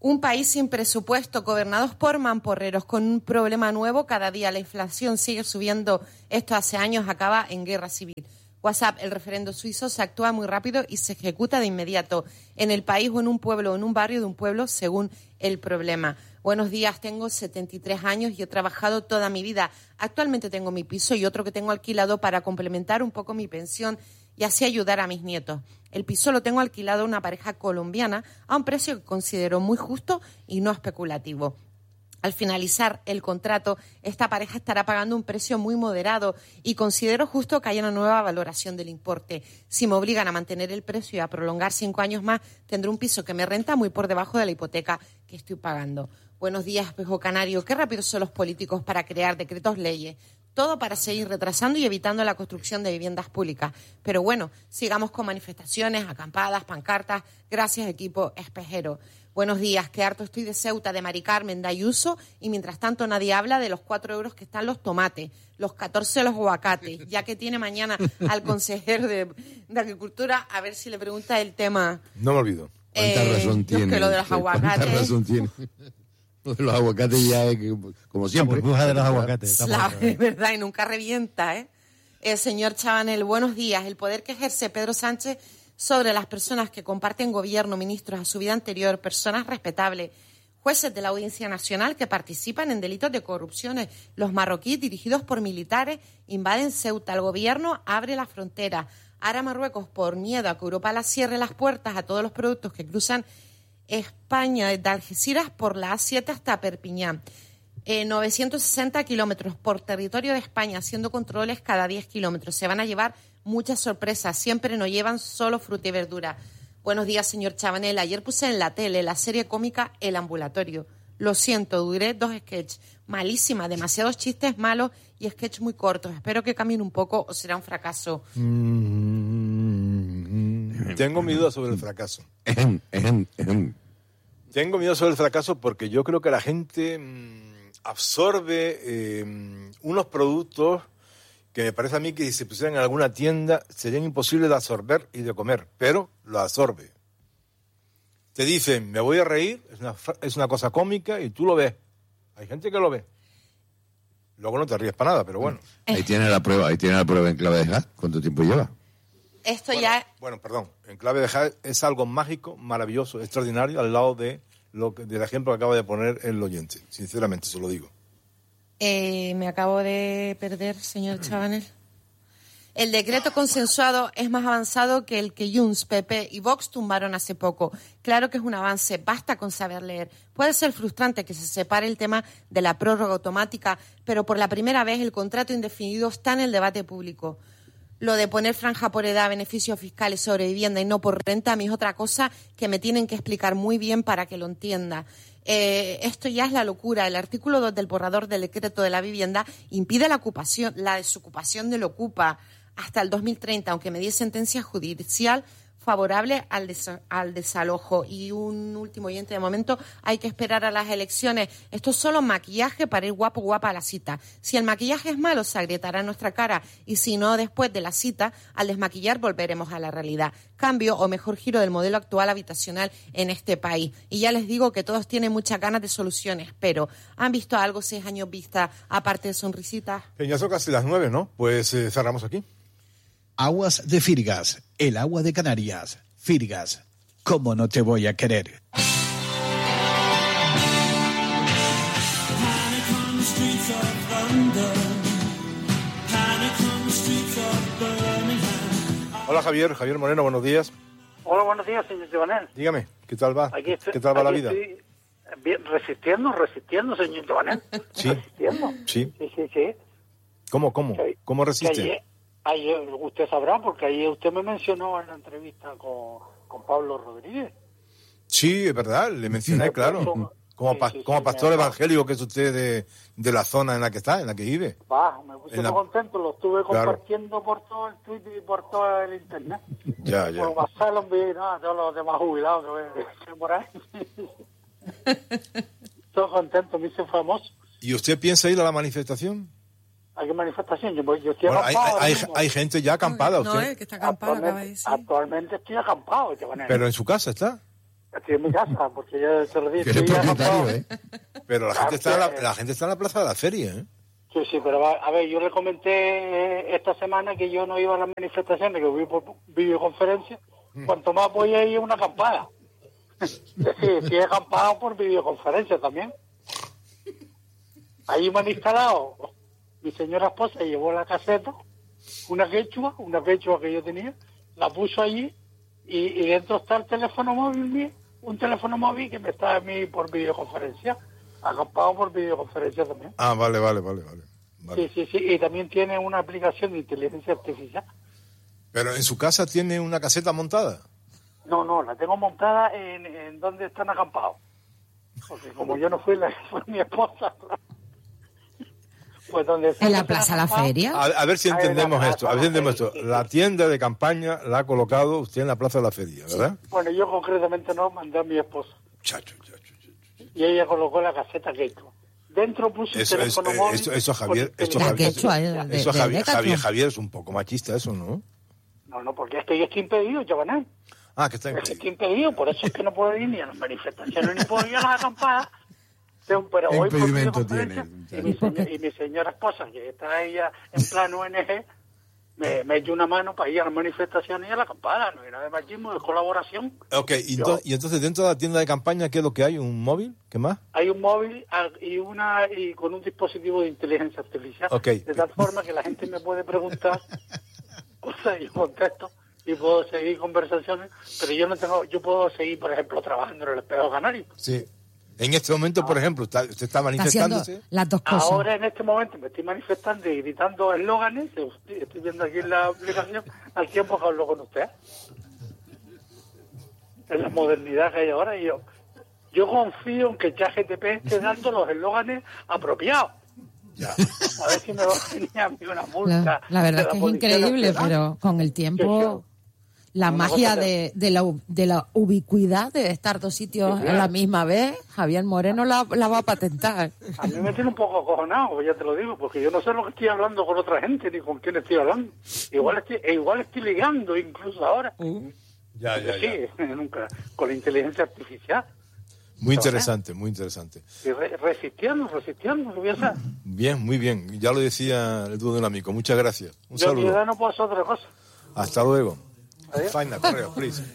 Speaker 1: Un país sin presupuesto, gobernados por mamporreros, con un problema nuevo cada día. La inflación sigue subiendo. Esto hace años acaba en guerra civil. WhatsApp, el referendo suizo, se actúa muy rápido y se ejecuta de inmediato en el país o en un pueblo o en un barrio de un pueblo según el problema. Buenos días, tengo setenta y tres años y he trabajado toda mi vida. Actualmente tengo mi piso y otro que tengo alquilado para complementar un poco mi pensión y así ayudar a mis nietos. El piso lo tengo alquilado a una pareja colombiana a un precio que considero muy justo y no especulativo. Al finalizar el contrato, esta pareja estará pagando un precio muy moderado y considero justo que haya una nueva valoración del importe. Si me obligan a mantener el precio y a prolongar cinco años más, tendré un piso que me renta muy por debajo de la hipoteca que estoy pagando. Buenos días, Espejo Canario. Qué rápidos son los políticos para crear decretos leyes. Todo para seguir retrasando y evitando la construcción de viviendas públicas. Pero bueno, sigamos con manifestaciones, acampadas, pancartas. Gracias, equipo espejero. Buenos días, qué harto estoy de Ceuta, de Mari Carmen, de Ayuso, y mientras tanto nadie habla de los cuatro euros que están los tomates, los catorce los aguacates, ya que tiene mañana al consejero de, de Agricultura, a ver si le pregunta el tema.
Speaker 2: No me olvido.
Speaker 4: ¿Cuánta
Speaker 1: Eh,
Speaker 4: razón
Speaker 1: yo
Speaker 4: tiene?
Speaker 1: que lo de los aguacates.
Speaker 4: ¿Cuánta razón tiene? Lo de los aguacates ya es que, como siempre.
Speaker 6: La burbuja de los aguacates. estamos
Speaker 1: La,
Speaker 6: otra vez.
Speaker 1: es verdad, y nunca revienta, ¿eh? El señor Chabanel, buenos días. El poder que ejerce Pedro Sánchez sobre las personas que comparten gobierno, ministros a su vida anterior, personas respetables, jueces de la Audiencia Nacional que participan en delitos de corrupción. Los marroquíes, dirigidos por militares, invaden Ceuta. El gobierno abre la frontera. Ahora Marruecos, por miedo a que Europa la cierre las puertas a todos los productos que cruzan España, de Algeciras por la A siete hasta Perpiñán. Eh, novecientos sesenta kilómetros por territorio de España, haciendo controles cada diez kilómetros. Se van a llevar muchas sorpresas. Siempre nos llevan solo fruta y verdura. Buenos días, señor Chabanel. Ayer puse en la tele la serie cómica El Ambulatorio. Lo siento, duré dos sketches. Malísima, demasiados chistes malos y sketches muy cortos. Espero que cambien un poco o será un fracaso.
Speaker 2: Mm, tengo mi duda sobre el fracaso.
Speaker 4: Ejem, ejem, ejem.
Speaker 2: Tengo miedo sobre el fracaso porque yo creo que la gente mmm, absorbe eh, unos productos que me parece a mí que si se pusieran en alguna tienda serían imposibles de absorber y de comer, pero lo absorbe. Te dicen, me voy a reír, es una, es una cosa cómica y tú lo ves. Hay gente que lo ve. Luego no te ríes para nada, pero bueno.
Speaker 4: Ahí tiene la prueba, ahí tiene la prueba en clave de hack. ¿Cuánto tiempo lleva?
Speaker 1: Esto
Speaker 2: Bueno,
Speaker 1: ya...
Speaker 2: bueno, perdón. En clave de hack es algo mágico, maravilloso, extraordinario, al lado de lo que, del ejemplo que acaba de poner el oyente. Sinceramente, se lo digo.
Speaker 1: Eh, me acabo de perder, señor Chabanel. El decreto consensuado es más avanzado que el que Junts, P P y Vox tumbaron hace poco. Claro que es un avance, basta con saber leer. Puede ser frustrante que se separe el tema de la prórroga automática, pero por la primera vez el contrato indefinido está en el debate público. Lo de poner franja por edad, beneficios fiscales sobre vivienda y no por renta, a mí es otra cosa que me tienen que explicar muy bien para que lo entienda. Eh, esto ya es la locura. El artículo dos del borrador del decreto de la vivienda impide la ocupación, la desocupación del ocupa hasta el dos mil treinta, aunque medie sentencia judicial favorable al, des al desalojo. Y un último oyente de momento, hay que esperar a las elecciones. Esto es solo maquillaje para ir guapo guapa a la cita. Si el maquillaje es malo, se agrietará nuestra cara, y si no, después de la cita, al desmaquillar volveremos a la realidad. Cambio o mejor giro del modelo actual habitacional en este país. Y ya les digo que todos tienen muchas ganas de soluciones, pero ¿han visto algo seis años vista aparte de sonrisitas?
Speaker 2: Ya son casi las nueve, ¿no? Pues eh, cerramos aquí.
Speaker 10: Aguas de Firgas, el agua de Canarias. Firgas, ¿cómo no te voy a querer?
Speaker 2: Hola Javier, Javier Moreno, buenos días.
Speaker 11: Hola, buenos días, señor Chabanel.
Speaker 2: Dígame, ¿qué tal va?
Speaker 11: Aquí estoy,
Speaker 2: ¿Qué tal va la
Speaker 11: aquí
Speaker 2: vida?
Speaker 11: estoy bien, resistiendo, resistiendo, señor Chabanel.
Speaker 2: Sí.
Speaker 11: Resistiendo.
Speaker 2: Sí.
Speaker 11: Sí, sí, sí.
Speaker 2: ¿Cómo, cómo?
Speaker 11: Que-
Speaker 2: ¿Cómo
Speaker 11: que
Speaker 2: resiste?
Speaker 11: Ayer, ayer, usted sabrá, porque ayer usted me mencionó en la entrevista con, con Pablo Rodríguez.
Speaker 2: Sí, es verdad, le mencioné,
Speaker 11: Sí,
Speaker 2: claro.
Speaker 11: sí,
Speaker 2: Como,
Speaker 11: sí,
Speaker 2: pa-
Speaker 11: sí,
Speaker 2: como
Speaker 11: sí,
Speaker 2: pastor
Speaker 11: me-
Speaker 2: evangélico que es usted de, de la zona en la que está, en la que vive.
Speaker 11: Va, me puse
Speaker 2: En la-
Speaker 11: muy contento, lo estuve
Speaker 2: Claro.
Speaker 11: compartiendo por todo el Twitter y por todo el internet.
Speaker 2: Ya, ya.
Speaker 11: Por WhatsApp lo envié, no, todos los demás jubilados que ven que por ahí. Estoy contento, me hice famoso.
Speaker 2: ¿Y usted piensa ir a la manifestación?
Speaker 11: ¿A qué manifestación? Yo, voy- yo estoy
Speaker 2: Bueno, hay,
Speaker 11: acampado
Speaker 2: hay,
Speaker 11: ahora
Speaker 2: hay,
Speaker 11: mismo.
Speaker 2: hay gente ya acampada,
Speaker 1: No,
Speaker 2: usted.
Speaker 1: el que está acampado acaba de
Speaker 11: Actualmente,
Speaker 1: decir.
Speaker 11: actualmente estoy acampado, Chabanel.
Speaker 2: Pero en su casa está.
Speaker 11: Estoy en mi casa, porque ya se lo dije.
Speaker 4: Que eres
Speaker 11: estoy
Speaker 4: propietario,
Speaker 11: acampado.
Speaker 4: ¿eh?
Speaker 2: Pero la gente,
Speaker 11: Ah,
Speaker 2: está en la,
Speaker 11: que-
Speaker 2: la gente está en la plaza de la feria, ¿eh?
Speaker 11: Sí, sí, pero va- a ver, yo le comenté eh, esta semana que yo no iba a las manifestaciones, que voy por videoconferencia. Cuanto más voy a ir a una acampada. Sí, sí, he acampado por videoconferencia también. Ahí me han instalado. Mi señora esposa llevó la caseta, una quechua, una quechua que yo tenía, la puso allí y, y dentro está el teléfono móvil mío, un teléfono móvil que me está a mí por videoconferencia, acampado por videoconferencia también.
Speaker 2: Ah, vale, vale, vale, vale. Vale.
Speaker 11: Sí, sí, sí, y también tiene una aplicación de inteligencia artificial.
Speaker 2: Pero en su casa tiene una caseta montada.
Speaker 11: No, no, la tengo montada en, en donde están acampados. Porque como yo no fui, la fue mi esposa. Pues donde
Speaker 3: ¿En la Plaza La Feria?
Speaker 2: A, a ver si
Speaker 11: Ah,
Speaker 2: entendemos
Speaker 11: en la
Speaker 2: esto. A ver si entendemos esto. La tienda de campaña la ha colocado usted en la plaza de la feria, ¿verdad?
Speaker 11: Bueno, yo concretamente no, mandé a mi esposa.
Speaker 2: Chacho, chacho, chacho.
Speaker 11: Y ella colocó la caseta quechua. Dentro puso
Speaker 2: Eso,
Speaker 11: un
Speaker 2: es,
Speaker 11: teléfono
Speaker 2: eh,
Speaker 11: móvil.
Speaker 2: eso, eso Javier,
Speaker 11: con
Speaker 2: esto
Speaker 3: La
Speaker 2: Javier,
Speaker 3: quechua, eh, de-
Speaker 2: eso
Speaker 3: de
Speaker 2: Javier,
Speaker 3: Decathlon.
Speaker 2: Javier, Javier es un poco machista eso, ¿no?
Speaker 11: No, no, porque es que yo estoy impedido, Giovanni.
Speaker 2: Ah, que está
Speaker 11: Es que
Speaker 2: impedido.
Speaker 11: estoy impedido, por eso es que no puedo ir ni a las manifestaciones, ni puedo ir a las acampadas. Pero pero
Speaker 4: ¿Qué
Speaker 11: hoy por
Speaker 4: impedimento
Speaker 11: videoconferencia,
Speaker 4: tiene?
Speaker 11: Y mi, señor- y mi señora esposa, que está ella en plan O N G, me, me dio una mano para ir a las manifestaciones y a la acampada. No hay nada de machismo, es colaboración.
Speaker 2: Ok, y, ento- y entonces dentro de la tienda de campaña, ¿qué es lo que hay? ¿Un móvil? ¿Qué más?
Speaker 11: Hay un móvil ah, y una y con un dispositivo de inteligencia artificial.
Speaker 2: Ok.
Speaker 11: De tal forma que la gente me puede preguntar cosas y yo contesto y puedo seguir conversaciones, pero yo no tengo, yo puedo seguir, por ejemplo, trabajando en el Espejo Canario.
Speaker 2: Sí. En este momento, por ejemplo, está, usted está
Speaker 3: Está haciendo
Speaker 2: manifestándose.
Speaker 3: las dos cosas.
Speaker 11: Ahora en este momento me estoy manifestando y gritando eslóganes, estoy estoy viendo aquí en la aplicación, al tiempo que hablo con usted. En la modernidad que hay ahora, y yo, yo confío en que ChatGPT esté dando los eslóganes apropiados.
Speaker 2: Ya.
Speaker 11: A ver si me va a venir a mí una multa.
Speaker 3: La, la verdad
Speaker 11: de
Speaker 3: es que es
Speaker 11: Policía
Speaker 3: increíble,
Speaker 11: Nacional.
Speaker 3: pero con el tiempo la
Speaker 11: Una
Speaker 3: magia
Speaker 11: cosa
Speaker 3: de, de, la, u- de la ubicuidad de estar dos sitios
Speaker 11: Sí,
Speaker 3: a la misma vez, Javier Moreno la, la va a patentar.
Speaker 11: A mí me tiene un poco acojonado, ya te lo digo, porque yo no sé lo que estoy hablando con otra gente ni con quién estoy hablando. Igual estoy, e igual estoy ligando incluso ahora.
Speaker 2: Ya, ya, ya.
Speaker 11: Sí, nunca, con la inteligencia artificial.
Speaker 2: Muy interesante, muy interesante.
Speaker 11: Y re- resistiendo, resistiendo, lo voy a hacer.
Speaker 2: Bien, muy bien. Ya lo decía el dúo de un amigo. Muchas gracias. Un
Speaker 11: Yo en mi edad
Speaker 2: saludo.
Speaker 11: no puedo hacer otra cosa.
Speaker 2: Hasta luego.
Speaker 11: Adiós.
Speaker 2: Faina, correo, please.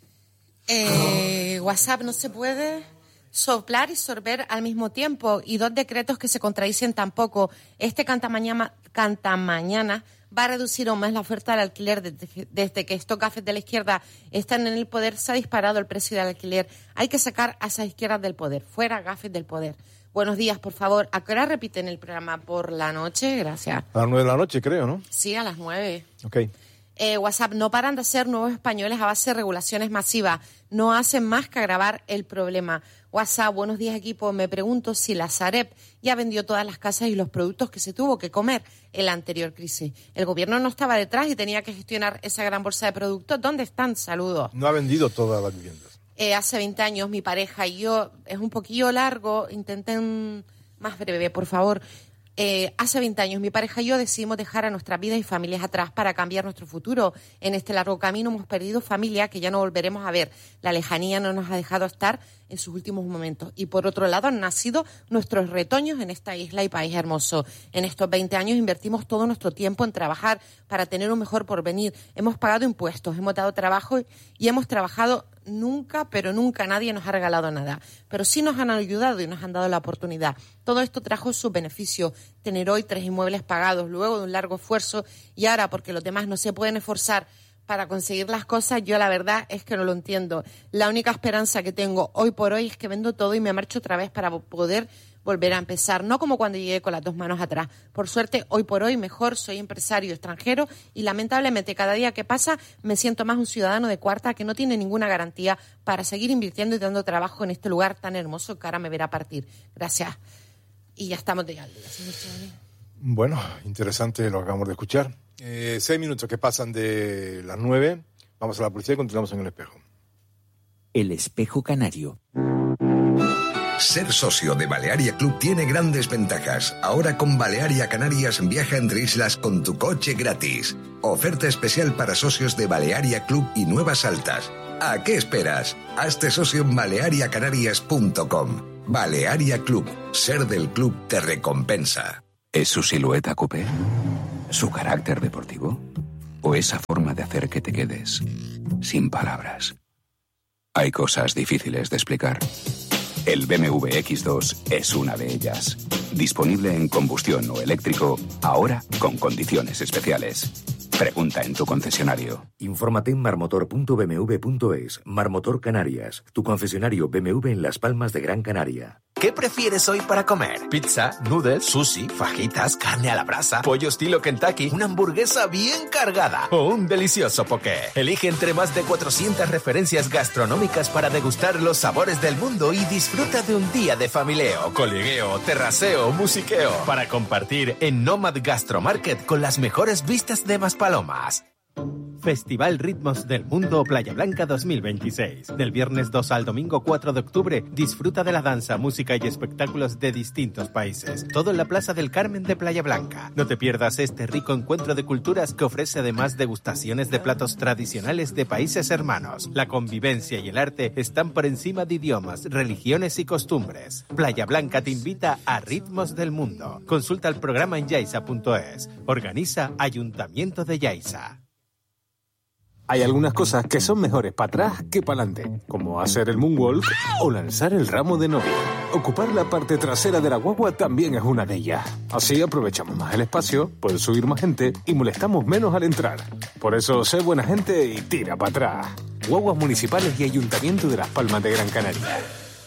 Speaker 1: Eh, WhatsApp no se puede soplar y sorber al mismo tiempo y dos decretos que se contradicen tampoco. Este canta mañana, canta mañana va a reducir aún más la oferta del alquiler. Desde, desde que estos gafes de la izquierda están en el poder, se ha disparado el precio del alquiler. Hay que sacar a esas izquierdas del poder. Fuera gafes del poder. Buenos días, por favor. ¿A qué hora repiten el programa? ¿Por la noche? Gracias.
Speaker 2: A las nueve de la noche, creo, ¿no?
Speaker 1: Sí, a las nueve.
Speaker 2: Ok.
Speaker 1: Eh, WhatsApp, no paran de ser nuevos españoles a base de regulaciones masivas. No hacen más que agravar el problema. WhatsApp, buenos días equipo. Me pregunto si la Sareb ya vendió todas las casas y los productos que se tuvo que comer en la anterior crisis. El gobierno no estaba detrás y tenía que gestionar esa gran bolsa de productos. ¿Dónde están? Saludos.
Speaker 2: No ha vendido todas las viviendas.
Speaker 1: Eh, hace veinte años mi pareja y yo, es un poquillo largo, intenten más breve, por favor. Eh, hace veinte años mi pareja y yo decidimos dejar a nuestras vidas y familias atrás para cambiar nuestro futuro. En este largo camino hemos perdido familia que ya no volveremos a ver. La lejanía no nos ha dejado estar en sus últimos momentos. Y por otro lado han nacido nuestros retoños en esta isla y país hermoso. En estos veinte años invertimos todo nuestro tiempo en trabajar para tener un mejor porvenir. Hemos pagado impuestos, hemos dado trabajo y hemos trabajado. Nunca, pero nunca nadie nos ha regalado nada. Pero sí nos han ayudado y nos han dado la oportunidad. Todo esto trajo su beneficio. Tener hoy tres inmuebles pagados luego de un largo esfuerzo y ahora porque los demás no se pueden esforzar para conseguir las cosas, yo la verdad es que no lo entiendo. La única esperanza que tengo hoy por hoy es que vendo todo y me marcho otra vez para poder volver a empezar, no como cuando llegué con las dos manos atrás. Por suerte, hoy por hoy mejor soy empresario extranjero y lamentablemente cada día que pasa me siento más un ciudadano de cuarta que no tiene ninguna garantía para seguir invirtiendo y dando trabajo en este lugar tan hermoso que ahora me verá partir. Gracias. Y ya estamos de al día, señor Chavalí.
Speaker 2: Bueno, interesante lo que acabamos de escuchar. Eh, seis minutos que pasan de las nueve. Vamos a la publicidad y continuamos en El Espejo.
Speaker 12: El Espejo Canario.
Speaker 13: Ser socio de Balearia Club tiene grandes ventajas. Ahora con Balearia Canarias viaja entre islas con tu coche gratis. Oferta especial para socios de Balearia Club y Nuevas Altas. ¿A qué esperas? Hazte socio en balearia canarias punto com. Balearia Club. Ser del club te recompensa.
Speaker 14: ¿Es su silueta coupé? ¿Su carácter deportivo? ¿O esa forma de hacer que te quedes sin palabras? Hay cosas difíciles de explicar. El B M W X dos es una de ellas. Disponible en combustión o eléctrico, ahora con condiciones especiales. Pregunta en tu concesionario.
Speaker 15: Infórmate en marmotor punto b m w punto es. Marmotor Canarias, tu concesionario B M W en Las Palmas de Gran Canaria.
Speaker 16: ¿Qué prefieres hoy para comer? ¿Pizza, noodles, sushi, fajitas, carne a la brasa, pollo estilo Kentucky, una hamburguesa bien cargada o un delicioso poké? Elige entre más de cuatrocientas referencias gastronómicas para degustar los sabores del mundo y disfruta de un día de familieo, colegueo, terraceo, musiqueo para compartir en Nomad Gastromarket con las mejores vistas de Maspalomas.
Speaker 17: Festival Ritmos del Mundo Playa Blanca dos mil veintiséis. Del viernes dos al domingo cuatro de octubre, disfruta de la danza, música y espectáculos de distintos países. Todo en la Plaza del Carmen de Playa Blanca. No te pierdas este rico encuentro de culturas que ofrece además degustaciones de platos tradicionales de países hermanos. La convivencia y el arte están por encima de idiomas, religiones y costumbres. Playa Blanca te invita a Ritmos del Mundo. Consulta el programa en yaiza punto es. Organiza Ayuntamiento de Yaiza.
Speaker 18: Hay algunas cosas que son mejores para atrás que para adelante, como hacer el moonwalk o lanzar el ramo de novia. Ocupar la parte trasera de la guagua también es una de ellas. Así aprovechamos más el espacio, puede subir más gente y molestamos menos al entrar. Por eso, sé buena gente y tira para atrás. Guaguas municipales y Ayuntamiento de Las Palmas de Gran Canaria.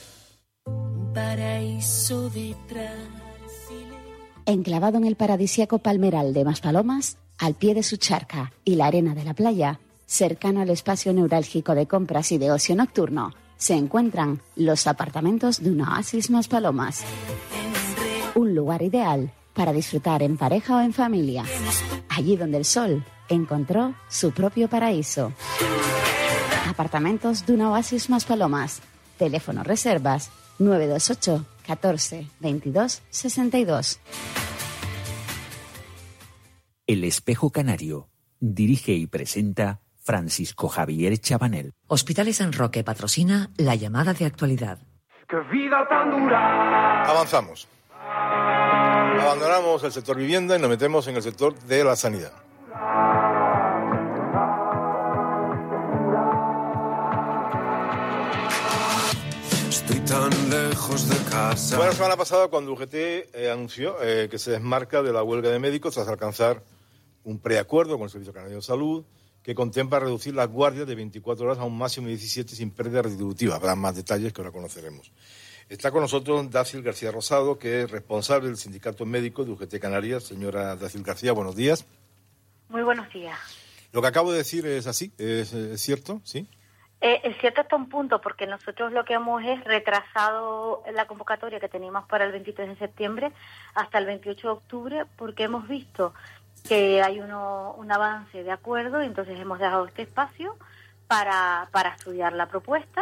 Speaker 19: Paraíso detrás. Enclavado en el paradisíaco Palmeral de Maspalomas, al pie de su charca y la arena de la playa, cercano al espacio neurálgico de compras y de ocio nocturno, se encuentran los apartamentos de un oasis Maspalomas. Un lugar ideal para disfrutar en pareja o en familia. Allí donde el sol encontró su propio paraíso. Apartamentos de un oasis Maspalomas. Teléfono reservas nueve dos ocho, catorce, veintidós, sesenta y dos.
Speaker 12: El Espejo Canario. Dirige y presenta Francisco Javier Chabanel.
Speaker 20: Hospitales San Roque patrocina la llamada de actualidad.
Speaker 2: ¡Qué vida tan dura! Avanzamos. Abandonamos el sector vivienda y nos metemos en el sector de la sanidad.
Speaker 21: Estoy tan lejos de casa.
Speaker 2: Bueno, la semana pasada cuando U G T eh, anunció eh, que se desmarca de la huelga de médicos tras alcanzar un preacuerdo con el Servicio Canario de Salud que contempla reducir las guardias de veinticuatro horas a un máximo de diecisiete sin pérdida retributiva. Habrá más detalles que ahora conoceremos. Está con nosotros Dácil García Rosado, que es responsable del Sindicato Médico de U G T Canarias. Señora Dácil García, buenos días.
Speaker 22: Muy buenos días.
Speaker 2: Lo que acabo de decir es así, ¿es, es cierto? ¿Sí?
Speaker 22: Eh, es cierto hasta un punto, porque nosotros lo que hemos es retrasado la convocatoria que teníamos para el veintitrés de septiembre hasta el veintiocho de octubre, porque hemos visto que hay uno, un avance de acuerdo y entonces hemos dejado este espacio para, para estudiar la propuesta,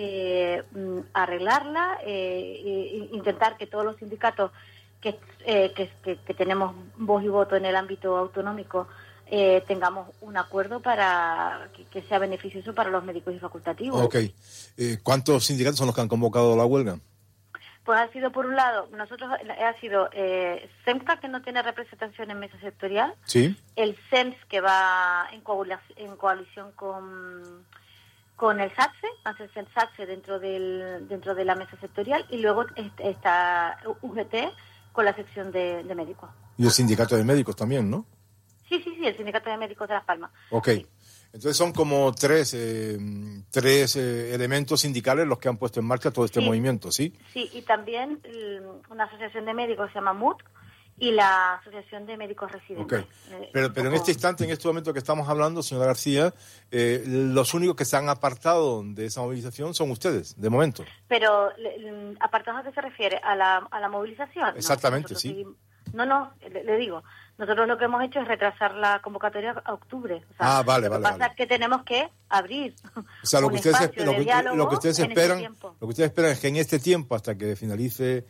Speaker 22: eh, arreglarla, eh, e intentar que todos los sindicatos que, eh, que, que, que tenemos voz y voto en el ámbito autonómico eh, tengamos un acuerdo para que, que sea beneficioso para los médicos y facultativos.
Speaker 2: Ok. Eh, ¿Cuántos sindicatos son los que han convocado la huelga?
Speaker 22: Pues ha sido, por un lado, nosotros ha sido eh, SEMCA, que no tiene representación en mesa sectorial,
Speaker 2: sí,
Speaker 22: el SEMS, que va en, en coalición con, con el SATSE, hace el SATSE dentro, del, dentro de la mesa sectorial, y luego está U G T con la sección de, de médicos.
Speaker 2: Y el sindicato de médicos también, ¿no?
Speaker 22: Sí, sí, sí, el sindicato de médicos de Las Palmas.
Speaker 2: Ok. Sí. Entonces son como tres, eh, tres eh, elementos sindicales los que han puesto en marcha todo este sí. movimiento, ¿sí?
Speaker 22: Sí, y también una asociación de médicos se llama M U T y la Asociación de Médicos Residentes.
Speaker 2: Okay. Eh, pero, pero en este instante, en este momento que estamos hablando, señora García, eh, los únicos que se han apartado de esa movilización son ustedes, de momento.
Speaker 22: Pero, ¿apartados a qué se refiere? ¿A la, a la movilización?
Speaker 2: Exactamente,
Speaker 22: no,
Speaker 2: sí.
Speaker 22: Seguimos... No, no, le, le digo, nosotros lo que hemos hecho es retrasar la convocatoria a octubre. O sea,
Speaker 2: ah, vale, vale.
Speaker 22: Lo que pasa
Speaker 2: vale.
Speaker 22: es que tenemos que abrir.
Speaker 2: O sea, lo que ustedes, lo que, lo que ustedes esperan,
Speaker 22: este
Speaker 2: lo que ustedes esperan es que en este tiempo, hasta que finalice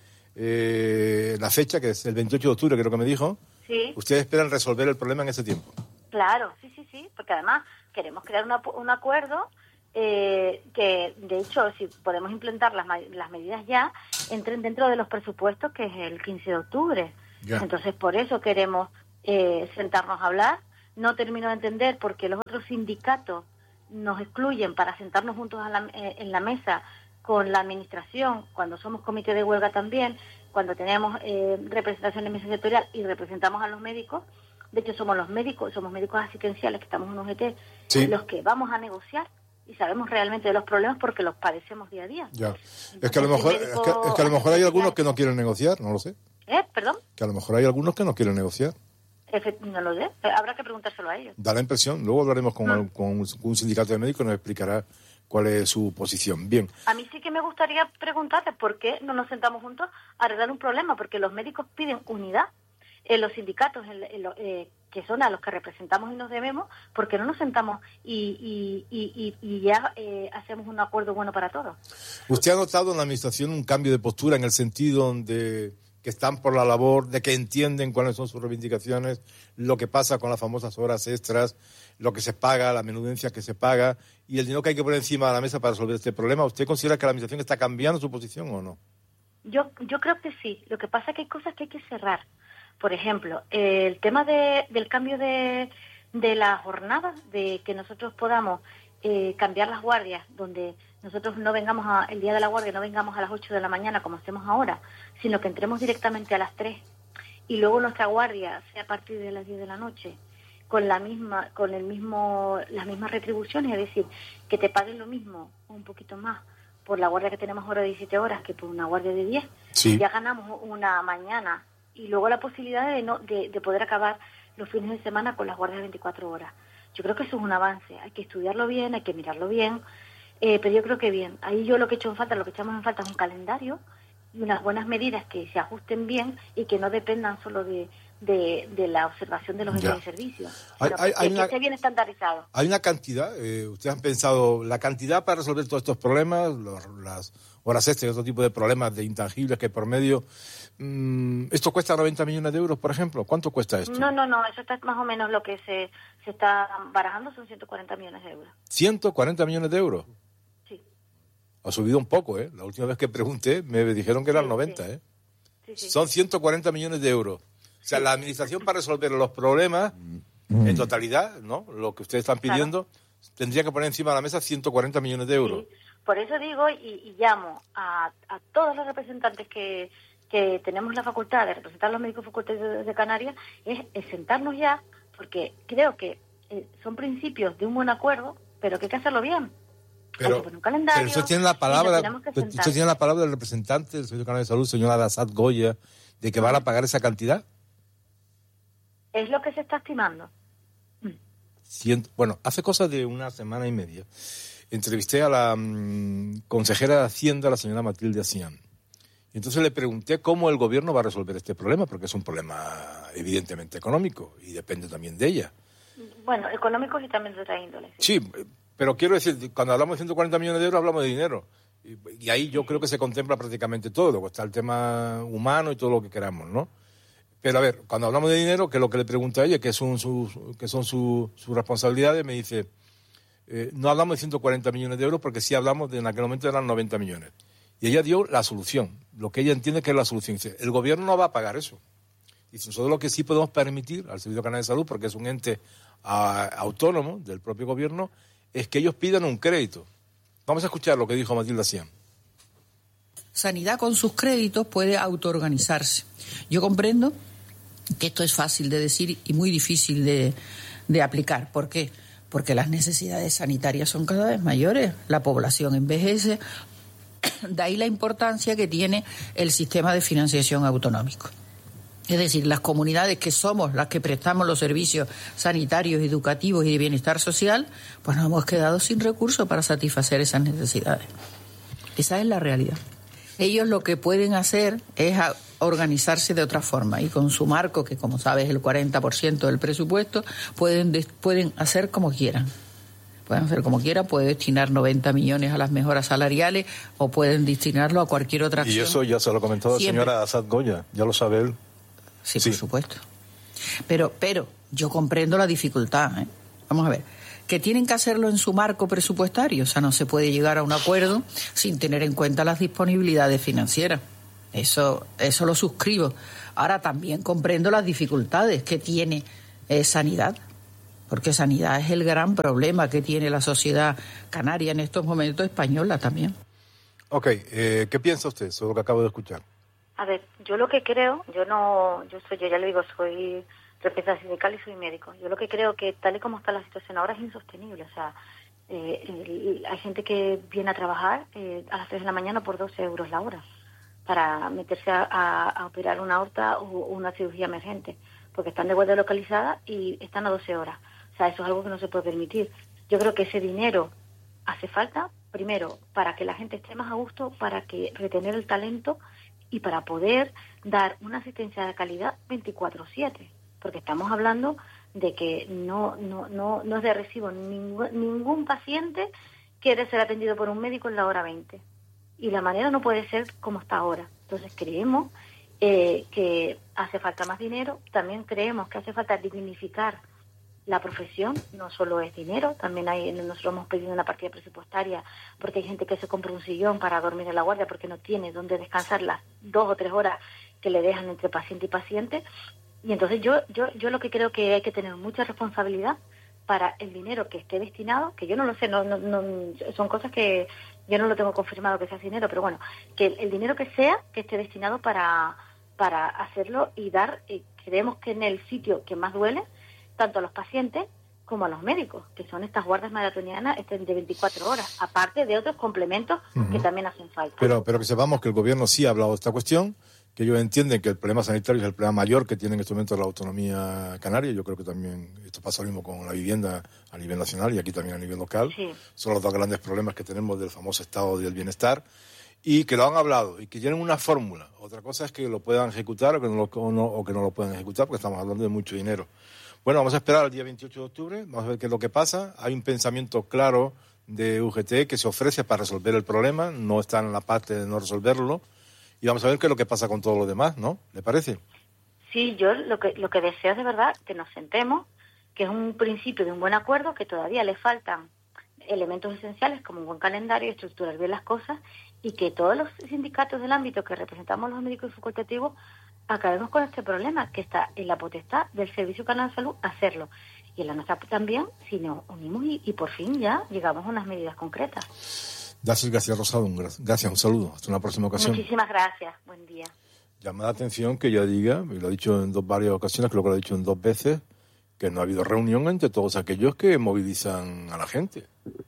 Speaker 2: eh, la fecha, que es el veintiocho de octubre, creo que me dijo,
Speaker 22: sí.
Speaker 2: Ustedes esperan resolver el problema en ese tiempo.
Speaker 22: Claro, sí, sí, sí, porque además queremos crear una, un acuerdo eh, que, de hecho, si podemos implementar las, las medidas ya, entren dentro de los presupuestos, que es el quince de octubre. Ya. Entonces, por eso queremos eh, sentarnos a hablar. No termino de entender por qué los otros sindicatos nos excluyen para sentarnos juntos a la, eh, en la mesa con la administración, cuando somos comité de huelga también, cuando tenemos eh, representación en mesa sectorial y representamos a los médicos. De hecho, somos los médicos, somos médicos asistenciales que estamos en U G T, sí, los que vamos a negociar y sabemos realmente de los problemas porque los padecemos día a día.
Speaker 2: Ya. Entonces, es que a lo mejor, médico, es que, es que a lo mejor hay algunos que no quieren negociar, no lo sé.
Speaker 22: ¿Eh? ¿Perdón?
Speaker 2: Que a lo mejor hay algunos que no quieren negociar.
Speaker 22: No lo sé, habrá que preguntárselo a ellos.
Speaker 2: Da la impresión, luego hablaremos con, no. con un, un sindicato de médicos y nos explicará cuál es su posición. Bien.
Speaker 22: A mí sí que me gustaría preguntarles por qué no nos sentamos juntos a arreglar un problema, porque los médicos piden unidad en los sindicatos, en, en lo, eh, que son a los que representamos y nos debemos, porque no nos sentamos y, y, y, y ya eh, hacemos un acuerdo bueno para todos.
Speaker 2: ¿Usted ha notado en la administración un cambio de postura en el sentido de que están por la labor, de que entienden cuáles son sus reivindicaciones, lo que pasa con las famosas horas extras, lo que se paga, la menudencia que se paga y el dinero que hay que poner encima de la mesa para resolver este problema? ¿Usted considera que la administración está cambiando su posición o no?
Speaker 22: Yo, yo creo que sí. Lo que pasa es que hay cosas que hay que cerrar. Por ejemplo, eh, el tema de, del cambio de, de la jornada, de que nosotros podamos eh, cambiar las guardias, donde nosotros no vengamos a, el día de la guardia, no vengamos a las ocho de la mañana como hacemos ahora, sino que entremos directamente a las tres y luego nuestra guardia sea a partir de las diez de la noche con la misma, con el mismo, las mismas retribuciones, es decir, que te paguen lo mismo o un poquito más por la guardia que tenemos ahora de diecisiete horas que por una guardia de diez. Sí. Ya ganamos una mañana y luego la posibilidad de, no, de, de poder acabar los fines de semana con las guardias de veinticuatro horas. Yo creo que eso es un avance, hay que estudiarlo bien, hay que mirarlo bien. Eh, pero yo creo que bien. Ahí yo lo que he hecho en falta, lo que echamos en falta es un calendario y unas buenas medidas que se ajusten bien y que no dependan solo de, de, de la observación de los jefes de servicio. Hay, hay, hay que una, esté bien estandarizado.
Speaker 2: Hay una cantidad, eh, ustedes han pensado, la cantidad para resolver todos estos problemas, los, las horas extras y otro tipo de problemas de intangibles que hay por medio. Mm, ¿Esto cuesta noventa millones de euros, por ejemplo? ¿Cuánto cuesta esto?
Speaker 22: No, no, no, eso está más o menos lo que se, se está barajando, son ciento cuarenta millones de euros.
Speaker 2: ¿ciento cuarenta millones de euros? Ha subido un poco, ¿eh? La última vez que pregunté me dijeron que eran sí, noventa, sí. ¿eh? Sí, sí. Son ciento cuarenta millones de euros. O sea, sí. La administración para resolver los problemas mm. en totalidad, ¿no? Lo que ustedes están pidiendo, claro, tendría que poner encima de la mesa ciento cuarenta millones de euros.
Speaker 22: Sí. Por eso digo y, y llamo a, a todos los representantes que, que tenemos la facultad de representar a los médicos facultativos de Canarias, es, es sentarnos ya, porque creo que eh, son principios de un buen acuerdo, pero que hay que hacerlo bien.
Speaker 2: Pero, pero usted tiene la palabra, usted tiene la palabra del representante del Servicio Canario de Salud, señora Azad Goya, de que van a pagar esa cantidad.
Speaker 22: Es lo que se está estimando.
Speaker 2: Ciento, bueno, hace cosa de una semana y media entrevisté a la um, consejera de Hacienda, la señora Matilde Asián. Y entonces le pregunté cómo el gobierno va a resolver este problema, porque es un problema evidentemente económico y depende también de ella.
Speaker 22: Bueno, económicos y también de otra índole. Sí.
Speaker 2: sí. Pero quiero decir, cuando hablamos de ciento cuarenta millones de euros, hablamos de dinero. Y, y ahí yo creo que se contempla prácticamente todo. Luego está el tema humano y todo lo que queramos, ¿no? Pero a ver, cuando hablamos de dinero, que es lo que le pregunto a ella, que son sus, que son sus su responsabilidades, me dice, eh, no hablamos de ciento cuarenta millones de euros porque sí hablamos de, en aquel momento eran noventa millones. Y ella dio la solución, lo que ella entiende que es la solución. Dice, el gobierno no va a pagar eso. Dice, nosotros lo que sí podemos permitir al Servicio Canario de Salud, porque es un ente a, autónomo del propio gobierno, es que ellos pidan un crédito. Vamos a escuchar lo que dijo Matilde Asián.
Speaker 7: Sanidad con sus créditos puede autoorganizarse. Yo comprendo que esto es fácil de decir y muy difícil de, de aplicar. ¿Por qué? Porque las necesidades sanitarias son cada vez mayores, la población envejece, de ahí la importancia que tiene el sistema de financiación autonómico. Es decir, las comunidades que somos las que prestamos los servicios sanitarios, educativos y de bienestar social, pues nos hemos quedado sin recursos para satisfacer esas necesidades. Esa es la realidad. Ellos lo que pueden hacer es organizarse de otra forma y con su marco, que como sabes es el cuarenta por ciento del presupuesto, pueden, pueden hacer como quieran. Pueden hacer como quieran, pueden destinar noventa millones a las mejoras salariales o pueden destinarlo a cualquier otra acción.
Speaker 2: Y eso ya se lo comentó la señora Azad Goya, ya lo sabe él.
Speaker 7: Sí, sí, por supuesto. Pero, pero yo comprendo la dificultad, ¿eh? Vamos a ver. que tienen que hacerlo en su marco presupuestario. O sea, no se puede llegar a un acuerdo sin tener en cuenta las disponibilidades financieras. Eso, eso lo suscribo. Ahora también comprendo las dificultades que tiene eh, Sanidad, porque Sanidad es el gran problema que tiene la sociedad canaria en estos momentos, española también.
Speaker 2: Ok, eh, ¿qué piensa usted sobre lo que acabo de escuchar?
Speaker 22: A ver, yo lo que creo, yo no, yo soy, yo ya le digo, soy representante sindical y soy médico. Yo lo que creo que tal y como está la situación ahora es insostenible. O sea, eh, el, hay gente que viene a trabajar eh, a las tres de la mañana por doce euros la hora para meterse a, a, a operar una aorta o una cirugía emergente, porque están de guardia localizada y están a doce horas. O sea, eso es algo que no se puede permitir. Yo creo que ese dinero hace falta, primero, para que la gente esté más a gusto, para que retener el talento y para poder dar una asistencia de calidad veinticuatro siete, porque estamos hablando de que no no no, no es de recibo ningún, ningún paciente quiere ser atendido por un médico en la hora veinte, y la manera no puede ser como está ahora. Entonces creemos eh, que hace falta más dinero, también creemos que hace falta dignificar la profesión, no solo es dinero, también hay, nosotros hemos pedido una partida presupuestaria porque hay gente que se compra un sillón para dormir en la guardia porque no tiene dónde descansar las dos o tres horas que le dejan entre paciente y paciente. Y entonces yo, yo, yo lo que creo que hay que tener mucha responsabilidad para el dinero que esté destinado, que yo no lo sé, no, no, no son cosas que yo no lo tengo confirmado que sea dinero, pero bueno, que el, el dinero que sea, que esté destinado para, para hacerlo y dar, eh, creemos que en el sitio que más duele, tanto a los pacientes como a los médicos, que son estas guardias maratonianas de veinticuatro horas, aparte de otros complementos uh-huh. que también hacen falta.
Speaker 2: Pero, pero que sepamos que el gobierno sí ha hablado de esta cuestión, que ellos entienden que el problema sanitario es el problema mayor que tiene en este momento la autonomía canaria. Yo creo que también esto pasa lo mismo con la vivienda a nivel nacional y aquí también a nivel local. Sí. Son los dos grandes problemas que tenemos del famoso estado del bienestar, y que lo han hablado y que tienen una fórmula. Otra cosa es que lo puedan ejecutar o que no lo, o no, o que no lo puedan ejecutar, porque estamos hablando de mucho dinero. Bueno, vamos a esperar al día veintiocho de octubre, vamos a ver qué es lo que pasa. Hay un pensamiento claro de U G T que se ofrece para resolver el problema, no está en la parte de no resolverlo, y vamos a ver qué es lo que pasa con todo lo demás, ¿no? ¿Le parece?
Speaker 22: Sí, yo lo que lo que deseo es de verdad que nos sentemos, que es un principio de un buen acuerdo, que todavía le faltan elementos esenciales como un buen calendario, estructurar bien las cosas, y que todos los sindicatos del ámbito que representamos los médicos y facultativos acabemos con este problema, que está en la potestad del Servicio Canario de Salud hacerlo, y en la nuestra también, si nos unimos y, y por fin ya llegamos a unas medidas concretas.
Speaker 2: Gracias, García Rosado, un gra- gracias, un saludo, hasta una próxima ocasión.
Speaker 22: Muchísimas gracias, buen día.
Speaker 2: Llama la atención que ella diga, y lo ha dicho en dos varias ocasiones, creo que lo ha dicho en dos veces, que no ha habido reunión entre todos aquellos que movilizan a la gente.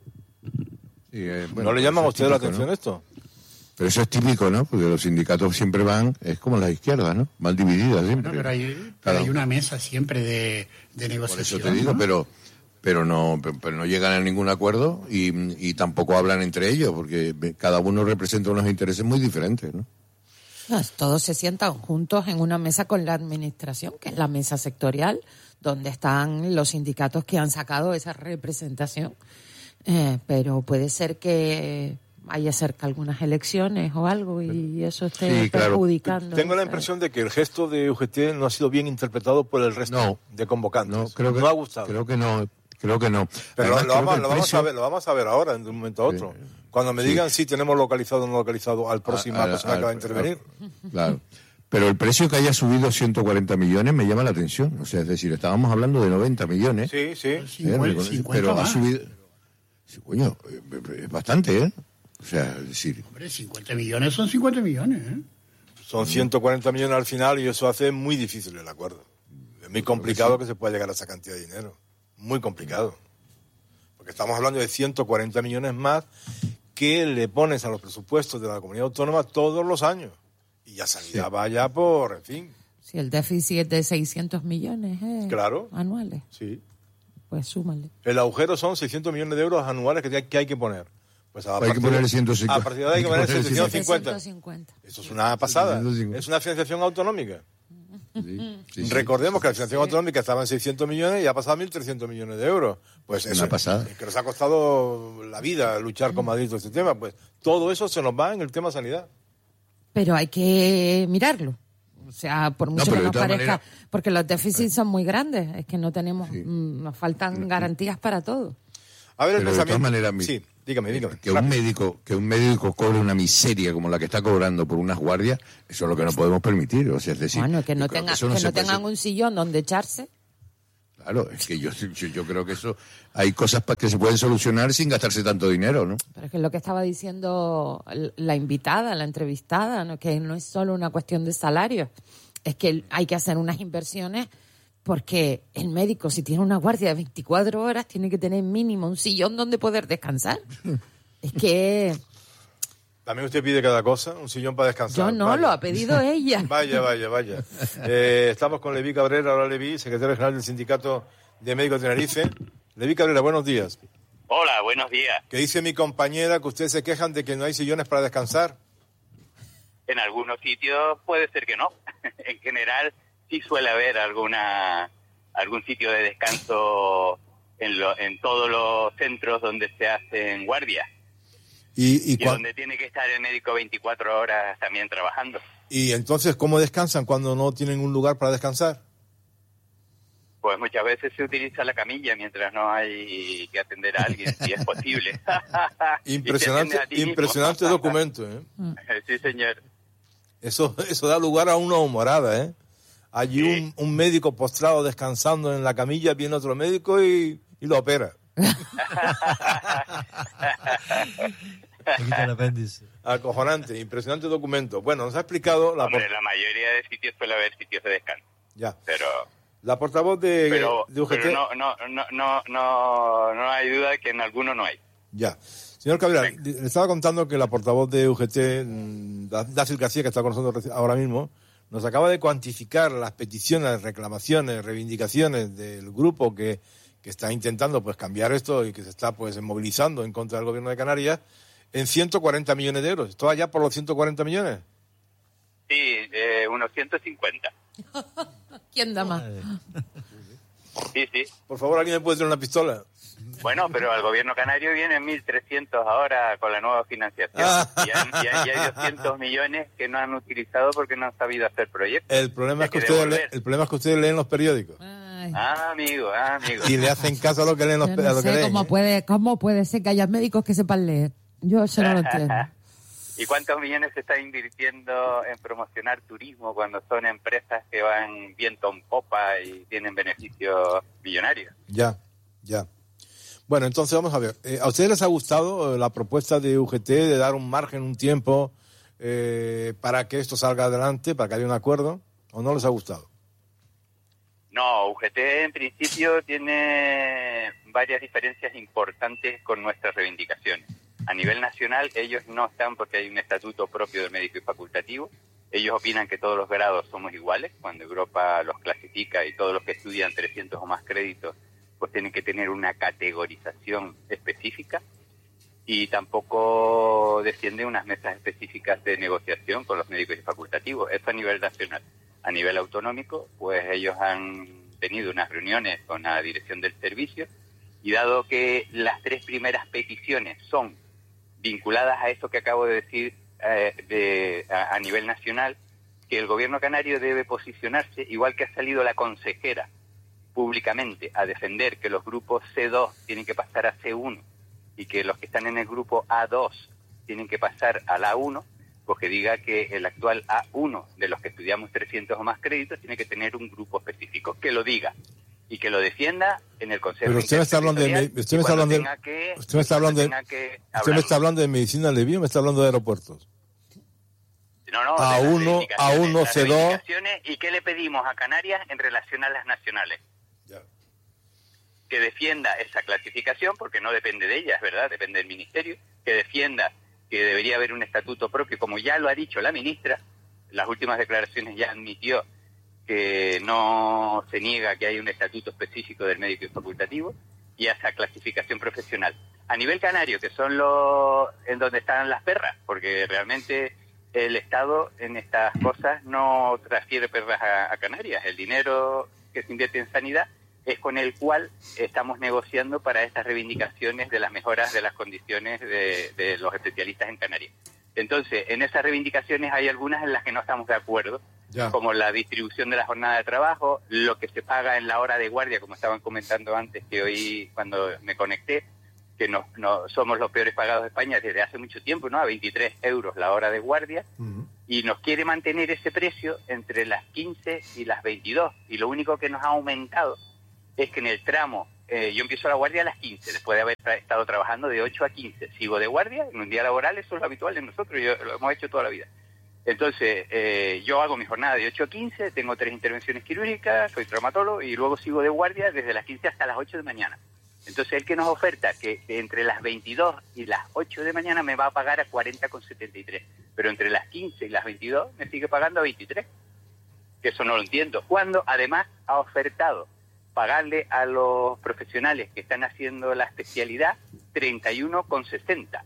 Speaker 4: Sí, eh, bueno,
Speaker 2: ¿No le llaman a ustedes la
Speaker 4: típico,
Speaker 2: atención
Speaker 4: ¿no?
Speaker 2: esto?
Speaker 4: Pero eso es típico, ¿no? Porque los sindicatos siempre van, es como las izquierdas, ¿no? Mal divididas siempre.
Speaker 5: Bueno, pero hay, pero hay una mesa siempre de, de negociación.
Speaker 4: Por eso te digo,
Speaker 5: ¿no?
Speaker 4: pero pero no pero, pero no llegan a ningún acuerdo y, y tampoco hablan entre ellos, porque cada uno representa unos intereses muy diferentes, ¿no?
Speaker 3: No, todos se sientan juntos en una mesa con la administración, que es la mesa sectorial, donde están los sindicatos que han sacado esa representación. Eh, pero puede ser que haya cerca algunas elecciones o algo y eso esté
Speaker 2: Sí, claro.
Speaker 3: perjudicando.
Speaker 2: Tengo la impresión de que el gesto de U G T no ha sido bien interpretado por el resto
Speaker 4: No.
Speaker 2: de convocantes.
Speaker 4: No, creo que,
Speaker 2: no ha gustado.
Speaker 4: Creo que no, creo que no.
Speaker 2: Pero
Speaker 4: Además,
Speaker 2: lo,
Speaker 4: creo
Speaker 2: vamos,
Speaker 4: que el
Speaker 2: lo, vamos
Speaker 4: precio-
Speaker 2: a ver, lo vamos a ver ahora, de un momento a otro. Cuando me
Speaker 4: Sí.
Speaker 2: digan si tenemos localizado o no localizado al próximo
Speaker 4: A- a-
Speaker 2: persona
Speaker 4: al-
Speaker 2: que va a intervenir.
Speaker 4: Claro. Pero el precio que haya subido ciento cuarenta millones me llama la atención. O sea, es decir, estábamos hablando de noventa millones.
Speaker 2: Sí, sí.
Speaker 4: ¿eh?
Speaker 5: cincuenta, cincuenta
Speaker 4: pero ha
Speaker 5: más.
Speaker 4: subido... Sí, coño, eh, es bastante, ¿eh? O sea, es decir...
Speaker 5: Hombre, cincuenta millones son cincuenta millones, ¿eh?
Speaker 2: Son ciento cuarenta millones al final y eso hace muy difícil el acuerdo. Es muy complicado que se pueda llegar a esa cantidad de dinero. Muy complicado. Porque estamos hablando de ciento cuarenta millones más que le pones a los presupuestos de la comunidad autónoma todos los años. Y ya Sanidad va ya por, en fin.
Speaker 3: Si el déficit es de seiscientos millones eh,
Speaker 2: Claro.
Speaker 3: anuales,
Speaker 2: Sí.
Speaker 3: pues súmale.
Speaker 2: El agujero son seiscientos millones de euros anuales que hay que, hay que poner. Pues a
Speaker 4: Hay que
Speaker 2: partir-
Speaker 4: ponerle ciento cincuenta.
Speaker 2: A partir de ahí hay que poner setecientos cincuenta.
Speaker 3: cincuenta.
Speaker 2: Eso es una pasada.
Speaker 4: setecientos cincuenta.
Speaker 2: Es una financiación autonómica.
Speaker 4: Sí, sí, sí.
Speaker 2: Recordemos que la financiación autonómica estaba en seiscientos millones y ha pasado a mil trescientos millones de euros. Pues
Speaker 4: Una
Speaker 2: eso,
Speaker 4: pasada.
Speaker 2: es que nos ha costado la vida luchar con Madrid todo este tema. Pues todo eso se nos va en el tema sanidad.
Speaker 3: Pero hay que mirarlo. O sea, por mucho
Speaker 4: pero
Speaker 3: que
Speaker 4: de
Speaker 3: nos
Speaker 4: todas
Speaker 3: parezca,
Speaker 4: maneras-
Speaker 3: porque los déficits son muy grandes, es que no tenemos,
Speaker 4: Sí.
Speaker 3: mm, nos faltan garantías para todo.
Speaker 2: A ver, el
Speaker 4: Pero de todas
Speaker 2: pensamiento.
Speaker 4: maneras, mi-
Speaker 2: Sí, dígame, dígame.
Speaker 4: que un médico que un médico cobre una miseria como la que está cobrando por unas guardias, eso es lo que no podemos permitir. O sea, es decir,
Speaker 3: Bueno, que no,
Speaker 4: yo creo
Speaker 3: tenga,
Speaker 4: eso
Speaker 3: que
Speaker 4: se
Speaker 3: no
Speaker 4: puede-
Speaker 3: tengan un sillón donde echarse.
Speaker 4: Claro, es que yo, yo, yo creo que eso hay cosas pa- que se pueden solucionar sin gastarse tanto dinero, ¿no?
Speaker 3: Pero es que lo que estaba diciendo la invitada, la entrevistada, ¿no? Que no es solo una cuestión de salario, es que hay que hacer unas inversiones porque el médico, si tiene una guardia de veinticuatro horas, tiene que tener mínimo un sillón donde poder descansar. Es que
Speaker 2: También usted pide cada cosa, un sillón para descansar.
Speaker 3: yo no,
Speaker 2: Vaya.
Speaker 3: lo ha pedido ella.
Speaker 2: Vaya, vaya, vaya. Eh, estamos con Leví Cabrera, ahora Leví, secretario general del Sindicato de Médicos de Tenerife. Leví Cabrera, buenos días.
Speaker 8: Hola, buenos días.
Speaker 2: Que dice mi compañera que ustedes se quejan de que no hay sillones para descansar.
Speaker 8: En algunos sitios puede ser que no. En general sí suele haber alguna algún sitio de descanso en, lo, en todos los centros donde se hacen guardias.
Speaker 2: Y, y,
Speaker 8: Y
Speaker 2: cua-
Speaker 8: donde tiene que estar el médico veinticuatro horas también trabajando.
Speaker 2: y entonces, ¿cómo descansan cuando no tienen un lugar para descansar?
Speaker 8: Pues muchas veces se utiliza la camilla mientras no hay que atender a alguien, si es posible.
Speaker 2: Impresionante,
Speaker 8: Y te atiendes a ti mismo.
Speaker 2: impresionante documento, ¿eh?
Speaker 8: Sí, señor.
Speaker 2: Eso, eso da lugar a una humorada, ¿eh? Allí un, un médico postrado descansando en la camilla, viene otro médico y, y lo opera. Acojonante, impresionante documento. Bueno, nos ha explicado la,
Speaker 8: Hombre,
Speaker 2: por-
Speaker 8: en la mayoría de sitios suele haber sitios de descanso.
Speaker 2: ya.
Speaker 8: Pero
Speaker 2: la portavoz de,
Speaker 8: pero,
Speaker 2: de U G T.
Speaker 8: pero no, no, no, no, no, no hay duda de que en algunos no hay.
Speaker 2: Ya. Señor Cabrera, le estaba contando que la portavoz de U G T, mm, Da- Dacil García, que está con nosotros reci- ahora mismo, nos acaba de cuantificar las peticiones, reclamaciones, reivindicaciones del grupo que, que está intentando pues cambiar esto y que se está pues movilizando en contra del gobierno de Canarias en ciento cuarenta millones de euros. ¿Esto allá por los ciento cuarenta millones?
Speaker 8: Sí, eh, unos ciento cincuenta.
Speaker 3: ¿Quién da más?
Speaker 8: Sí, sí.
Speaker 2: Por favor, ¿alguien me puede traer una pistola?
Speaker 8: Bueno, pero al gobierno canario vienen mil trescientos ahora con la nueva financiación. Y, han- y hay, y hay doscientos millones que no han utilizado porque no han sabido hacer proyectos.
Speaker 2: El problema, es que
Speaker 8: Hay que
Speaker 2: ustedes
Speaker 8: devolver.
Speaker 2: le- el problema es que ustedes leen los periódicos
Speaker 8: Ah, amigo, ah, amigo.
Speaker 2: y le hacen caso a lo que leen los
Speaker 3: Yo
Speaker 2: pe- a
Speaker 3: no
Speaker 2: lo que
Speaker 3: sé
Speaker 2: leen.
Speaker 3: cómo
Speaker 2: ¿eh?
Speaker 3: puede, cómo puede ser que haya médicos que sepan leer. Yo eso no lo entiendo.
Speaker 8: ¿Y cuántos millones se está invirtiendo en promocionar turismo cuando son empresas que van viento en popa y tienen beneficios millonarios?
Speaker 2: Ya, ya. Bueno, entonces vamos a ver. Eh, ¿A ustedes les ha gustado eh, la propuesta de U G T de dar un margen, un tiempo eh, para que esto salga adelante, para que haya un acuerdo? ¿O no les ha gustado?
Speaker 8: No, U G T en principio tiene varias diferencias importantes con nuestras reivindicaciones. A nivel nacional ellos no están porque hay un estatuto propio del médico y facultativo. Ellos opinan que todos los grados somos iguales. Cuando Europa los clasifica y todos los que estudian trescientos o más créditos pues tienen que tener una categorización específica. Y tampoco defiende unas mesas específicas de negociación con los médicos y facultativos. Eso a nivel nacional. A nivel autonómico, pues ellos han tenido unas reuniones con la dirección del servicio y dado que las tres primeras peticiones son vinculadas a eso que acabo de decir eh, de, a, a nivel nacional, que el gobierno canario debe posicionarse, igual que ha salido la consejera públicamente a defender que los grupos C dos tienen que pasar a C uno y que los que están en el grupo A dos tienen que pasar al A uno, pues que diga que el actual A uno de los que estudiamos trescientos o más créditos tiene que tener un grupo específico, que lo diga y que lo defienda en el Consejo
Speaker 2: Pero usted me está hablando de, me-
Speaker 8: Interterritorial
Speaker 2: usted me
Speaker 8: y
Speaker 2: está
Speaker 8: cuando
Speaker 2: hablando de,
Speaker 8: tenga que-
Speaker 2: usted me está hablando de,
Speaker 8: tenga que
Speaker 2: usted me
Speaker 8: hablarlo.
Speaker 2: está hablando de medicina Leví o me está hablando de aeropuertos.
Speaker 8: No, no,
Speaker 2: A
Speaker 8: de las
Speaker 2: uno, a
Speaker 8: reivindicaciones,
Speaker 2: uno
Speaker 8: las
Speaker 2: C dos.
Speaker 8: reivindicaciones y qué le pedimos a Canarias en relación a las nacionales. Que defienda esa clasificación, porque no depende de ella, es verdad, depende del ministerio, que defienda que debería haber un estatuto propio, como ya lo ha dicho la ministra, las últimas declaraciones ya admitió que no se niega que hay un estatuto específico del médico y facultativo, y a esa clasificación profesional. A nivel canario, que son los en donde están las perras, porque realmente el Estado en estas cosas no transfiere perras a, a Canarias. El dinero que se invierte en sanidad es con el cual estamos negociando para estas reivindicaciones de las mejoras de las condiciones de, de los especialistas en Canarias. Entonces, en esas reivindicaciones hay algunas en las que no estamos de acuerdo,
Speaker 2: Ya.
Speaker 8: como la distribución de la jornada de trabajo, lo que se paga en la hora de guardia, como estaban comentando antes, que hoy cuando me conecté, que no, no somos los peores pagados de España desde hace mucho tiempo, ¿no? A veintitrés euros la hora de guardia, uh-huh. y nos quiere mantener ese precio entre las quince y las veintidós. Y lo único que nos ha aumentado es que en el tramo, eh, yo empiezo la guardia a las quince, después de haber tra- estado trabajando de ocho a quince. Sigo de guardia en un día laboral, eso es lo habitual en nosotros, yo, lo hemos hecho toda la vida. Entonces, eh, yo hago mi jornada de ocho a quince, tengo tres intervenciones quirúrgicas, soy traumatólogo, y luego sigo de guardia desde las quince hasta las ocho de mañana. Entonces, el que nos oferta que entre las veintidós y las ocho de mañana me va a pagar a cuarenta con setenta y tres, pero entre las quince y las veintidós me sigue pagando a veintitrés, que eso no lo entiendo. Cuando, además, ha ofertado pagarle a los profesionales que están haciendo la especialidad treinta y uno con sesenta.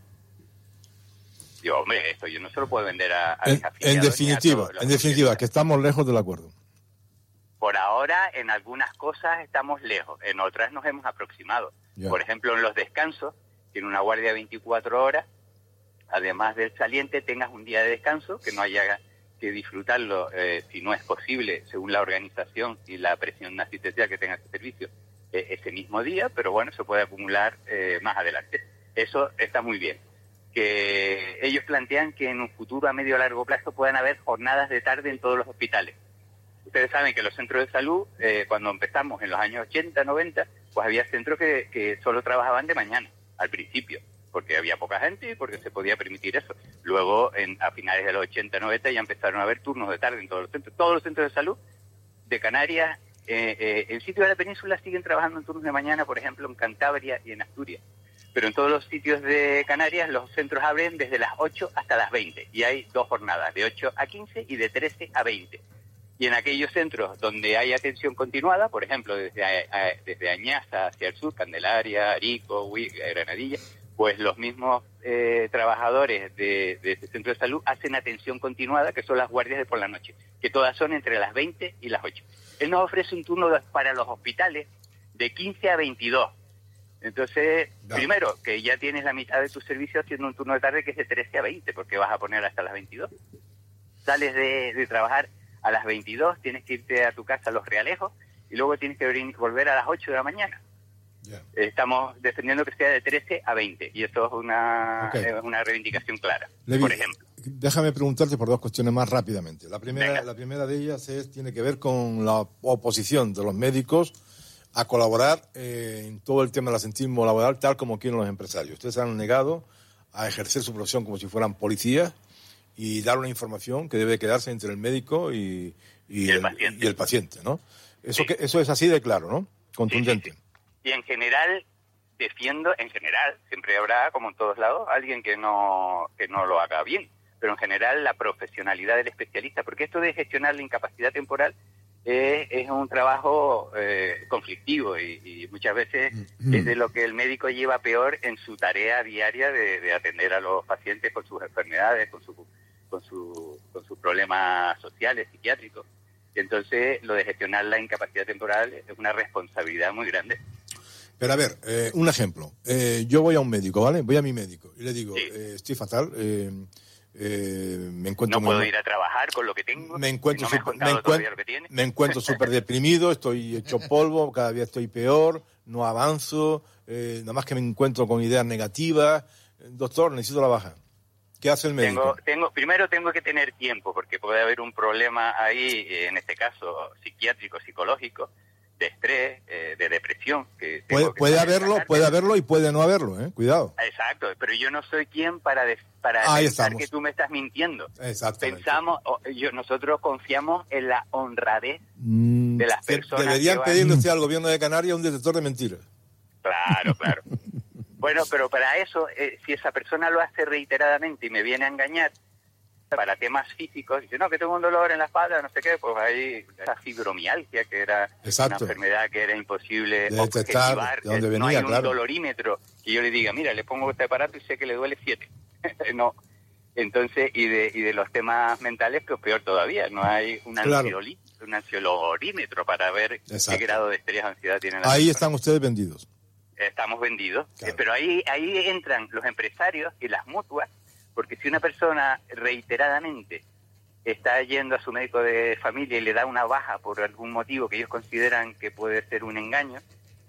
Speaker 8: Digo, hombre, esto yo no se lo puedo vender a, a
Speaker 2: en,
Speaker 8: mis afiliados.
Speaker 2: En definitiva, en definitiva, que estamos lejos del acuerdo.
Speaker 8: Por ahora, en algunas cosas estamos lejos, en otras nos hemos aproximado. Yeah. Por ejemplo, en los descansos, que en una guardia de veinticuatro horas, además del saliente, tengas un día de descanso, que no haya que disfrutarlo, eh, si no es posible, según la organización y la presión asistencial que tenga ese servicio, eh, ese mismo día, pero bueno, se puede acumular eh, más adelante. Eso está muy bien. Que ellos plantean que en un futuro a medio o largo plazo puedan haber jornadas de tarde en todos los hospitales. Ustedes saben que los centros de salud, eh, cuando empezamos en los años ochenta, noventa, pues había centros que, que solo trabajaban de mañana, al principio, porque había poca gente y porque se podía permitir eso. Luego, en, a finales de los ochenta, noventa, ya empezaron a haber turnos de tarde en todos los centros. Todos los centros de salud de Canarias, eh, eh, en sitios de la península siguen trabajando en turnos de mañana, por ejemplo, en Cantabria y en Asturias. Pero en todos los sitios de Canarias los centros abren desde las ocho hasta las veinte, y hay dos jornadas, de ocho a quince y de trece a veinte. Y en aquellos centros donde hay atención continuada, por ejemplo, desde, a, a, desde Añaza hacia el sur, Candelaria, Arico, Huiga, Granadilla, pues los mismos eh, trabajadores de, de ese centro de salud hacen atención continuada, que son las guardias de por la noche, que todas son entre las veinte y las ocho. Él nos ofrece un turno para los hospitales de quince a veintidós. Entonces, no. primero, que ya tienes la mitad de tu servicio haciendo un turno de tarde que es de trece a veinte, porque vas a poner hasta las veintidós. Sales de, de trabajar a las veintidós, tienes que irte a tu casa a Los Realejos y luego tienes que volver a las ocho de la mañana. Yeah. Estamos defendiendo que sea de trece a veinte, y eso es una, okay. es una reivindicación clara, Levi, por ejemplo.
Speaker 2: Déjame preguntarte por dos cuestiones más rápidamente. La primera, la primera de ellas es, tiene que ver con la oposición de los médicos a colaborar eh, en todo el tema del asentismo laboral, tal como quieren los empresarios. Ustedes se han negado a ejercer su profesión como si fueran policías y dar una información que debe quedarse entre el médico y, y,
Speaker 8: y, el,
Speaker 2: el,
Speaker 8: paciente.
Speaker 2: y el paciente, ¿no? Eso, sí. que, eso es así de claro, ¿no? Contundente.
Speaker 8: Sí, sí, sí. Y en general, defiendo, en general, siempre habrá, como en todos lados, alguien que no, que no lo haga bien, pero en general la profesionalidad del especialista, porque esto de gestionar la incapacidad temporal es, es un trabajo eh, conflictivo y, y muchas veces mm. es de lo que el médico lleva peor en su tarea diaria de, de atender a los pacientes con sus enfermedades, con, su, con, su, con sus problemas sociales, psiquiátricos. Entonces, lo de gestionar la incapacidad temporal es una responsabilidad muy grande.
Speaker 2: Pero a ver, eh, un ejemplo. Eh, yo voy a un médico, ¿vale? Voy a mi médico y le digo, sí. eh, estoy fatal, eh, eh, me encuentro...
Speaker 8: No puedo
Speaker 2: muy...
Speaker 8: ir a trabajar con lo que tengo.
Speaker 2: Me encuentro
Speaker 8: no me,
Speaker 2: super, me, encuentro, me encuentro súper deprimido, estoy hecho polvo, cada día estoy peor, no avanzo, eh, nada más que me encuentro con ideas negativas. Doctor, necesito la baja. ¿Qué hace el médico?
Speaker 8: Tengo, tengo, primero tengo que tener tiempo, porque puede haber un problema ahí, en este caso psiquiátrico, psicológico, de estrés, eh, de depresión. Que
Speaker 2: puede
Speaker 8: que
Speaker 2: puede haberlo, puede haberlo y puede no haberlo, ¿eh? Cuidado.
Speaker 8: Exacto, pero yo no soy quien para de, para
Speaker 2: Ahí
Speaker 8: pensar
Speaker 2: estamos.
Speaker 8: que tú me estás mintiendo.
Speaker 2: Exactamente.
Speaker 8: Pensamos, yo, nosotros confiamos en la honradez
Speaker 2: mm,
Speaker 8: de las personas.
Speaker 2: Deberían
Speaker 8: que van...
Speaker 2: pedirle usted al gobierno de Canarias un detector de mentiras.
Speaker 8: Claro, claro. Bueno, pero para eso, eh, si esa persona lo hace reiteradamente y me viene a engañar para temas físicos, dice, no, que tengo un dolor en la espalda, no sé qué, pues hay esa fibromialgia, que era
Speaker 2: Exacto.
Speaker 8: una enfermedad que era imposible
Speaker 2: de detectar,
Speaker 8: objetivar.
Speaker 2: de dónde venía,
Speaker 8: no hay un
Speaker 2: claro.
Speaker 8: dolorímetro que yo le diga, mira, le pongo este aparato y sé que le duele siete. No. Entonces, y de y de los temas mentales, pues peor todavía, no hay un,
Speaker 2: claro.
Speaker 8: ansiolí, un ansiolorímetro para ver
Speaker 2: Exacto.
Speaker 8: qué grado de estrés o ansiedad tiene la
Speaker 2: Ahí
Speaker 8: persona.
Speaker 2: están ustedes vendidos.
Speaker 8: Estamos vendidos,
Speaker 2: claro.
Speaker 8: eh, pero ahí ahí entran los empresarios y las mutuas, porque si una persona reiteradamente está yendo a su médico de familia y le da una baja por algún motivo que ellos consideran que puede ser un engaño,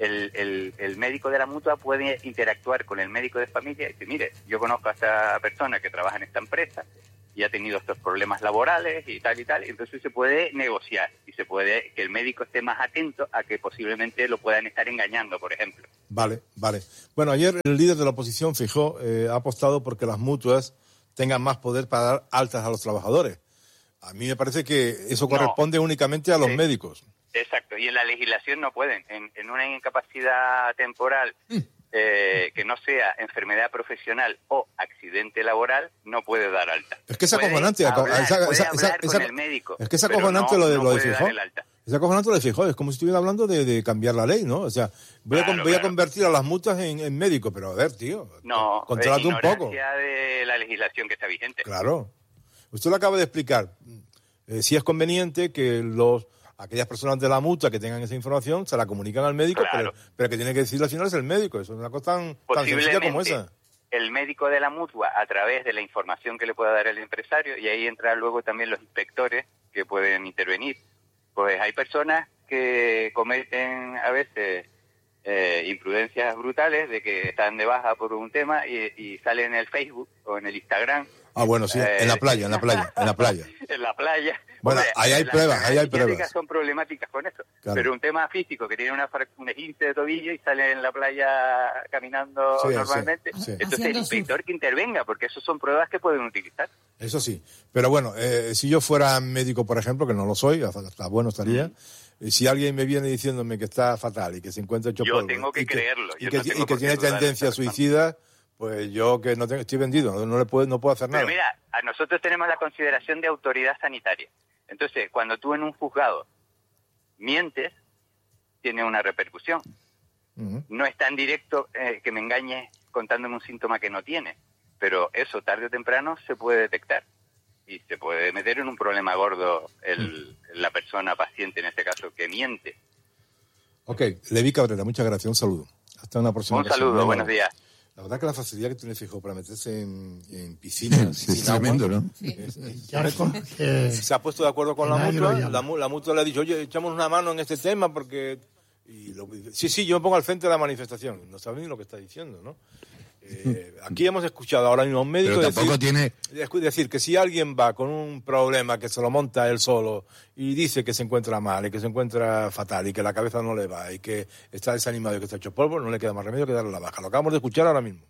Speaker 8: el, el, el médico de la mutua puede interactuar con el médico de familia y decir, mire, yo conozco a esta persona que trabaja en esta empresa y ha tenido estos problemas laborales y tal y tal, entonces se puede negociar y se puede que el médico esté más atento a que posiblemente lo puedan estar engañando, por ejemplo.
Speaker 2: Vale, vale. Bueno, ayer el líder de la oposición, Feijóo, eh, ha apostado porque las mutuas tengan más poder para dar altas a los trabajadores. A mí me parece que eso corresponde no. únicamente a los sí. médicos.
Speaker 8: Exacto, y en la legislación no pueden. En, en una incapacidad temporal mm. eh, que no sea enfermedad profesional o accidente laboral, no puede dar alta.
Speaker 2: Es que es
Speaker 8: puede
Speaker 2: acojonante.
Speaker 8: Hablar,
Speaker 2: esa,
Speaker 8: puede
Speaker 2: esa,
Speaker 8: hablar
Speaker 2: esa,
Speaker 8: con
Speaker 2: esa,
Speaker 8: el médico.
Speaker 2: Es que es acojonante
Speaker 8: no,
Speaker 2: lo de,
Speaker 8: no
Speaker 2: lo de Feijóo. Es acojonante lo de Feijóo. Es como si estuviera hablando de, de cambiar la ley, ¿no? O sea, voy, claro, a, voy claro. a convertir a las mutuas en, en médicos, pero a ver, tío,
Speaker 8: no,
Speaker 2: contrólate un poco.
Speaker 8: De la legislación que está vigente.
Speaker 2: Claro. Usted lo acaba de explicar. Eh, si es conveniente que los aquellas personas de la mutua que tengan esa información se la comunican al médico,
Speaker 8: claro.
Speaker 2: pero, pero que tiene que decirle al final es el médico. Eso es una cosa tan, tan sencilla como esa.
Speaker 8: El médico de la mutua, a través de la información que le pueda dar el empresario, y ahí entran luego también los inspectores que pueden intervenir. Pues hay personas que cometen a veces eh, imprudencias brutales de que están de baja por un tema y, y salen en el Facebook o en el Instagram.
Speaker 2: Ah, bueno, sí, eh, en la playa, en la playa, en la playa.
Speaker 8: En la playa.
Speaker 2: Bueno,
Speaker 8: Hombre,
Speaker 2: ahí hay pruebas, ahí hay pruebas.
Speaker 8: Las son problemáticas con eso.
Speaker 2: Claro.
Speaker 8: Pero un tema físico, que tiene una, un esguince de tobillo y sale en la playa caminando
Speaker 2: sí,
Speaker 8: normalmente,
Speaker 2: sí, sí.
Speaker 8: entonces el inspector su... que intervenga, porque eso son pruebas que pueden utilizar.
Speaker 2: Eso sí. Pero bueno, eh, si yo fuera médico, por ejemplo, que no lo soy, hasta bueno estaría... Mm. Si alguien me viene diciéndome que está fatal y que se encuentra hecho
Speaker 8: yo
Speaker 2: polvo...
Speaker 8: tengo que
Speaker 2: y que,
Speaker 8: creerlo.
Speaker 2: Y
Speaker 8: yo
Speaker 2: que,
Speaker 8: no tengo
Speaker 2: y que tiene tendencia suicida... Pues yo que no tengo, estoy vendido, no, no le puedo, no puedo hacer nada.
Speaker 8: Pero mira, a nosotros tenemos la consideración de autoridad sanitaria. Entonces, cuando tú en un juzgado mientes, tiene una repercusión. Uh-huh. No es tan directo eh, que me engañes contándome un síntoma que no tiene, pero eso tarde o temprano se puede detectar y se puede meter en un problema gordo el, la persona paciente, en este caso, que miente.
Speaker 2: Ok, Levi Cabrera, muchas gracias, un saludo. Hasta una próxima
Speaker 8: Un saludo, ocasión. Buenos días.
Speaker 2: La verdad que la facilidad que tiene Feijóo para meterse en, en piscinas
Speaker 4: sí, es tremendo, ¿no?
Speaker 2: Sí. Es, es, es, es, se ha puesto de acuerdo con la mutua, la, la mutua le ha dicho, oye, echamos una mano en este tema porque... Y lo, sí, sí, yo me pongo al frente de la manifestación. No saben ni lo que está diciendo, ¿no? Eh, aquí hemos escuchado ahora mismo a un médico
Speaker 4: Pero tampoco
Speaker 2: decir,
Speaker 4: tiene...
Speaker 2: decir que si alguien va con un problema que se lo monta él solo y dice que se encuentra mal y que se encuentra fatal y que la cabeza no le va y que está desanimado y que está hecho polvo, no le queda más remedio que darle la baja. Lo acabamos de escuchar ahora mismo.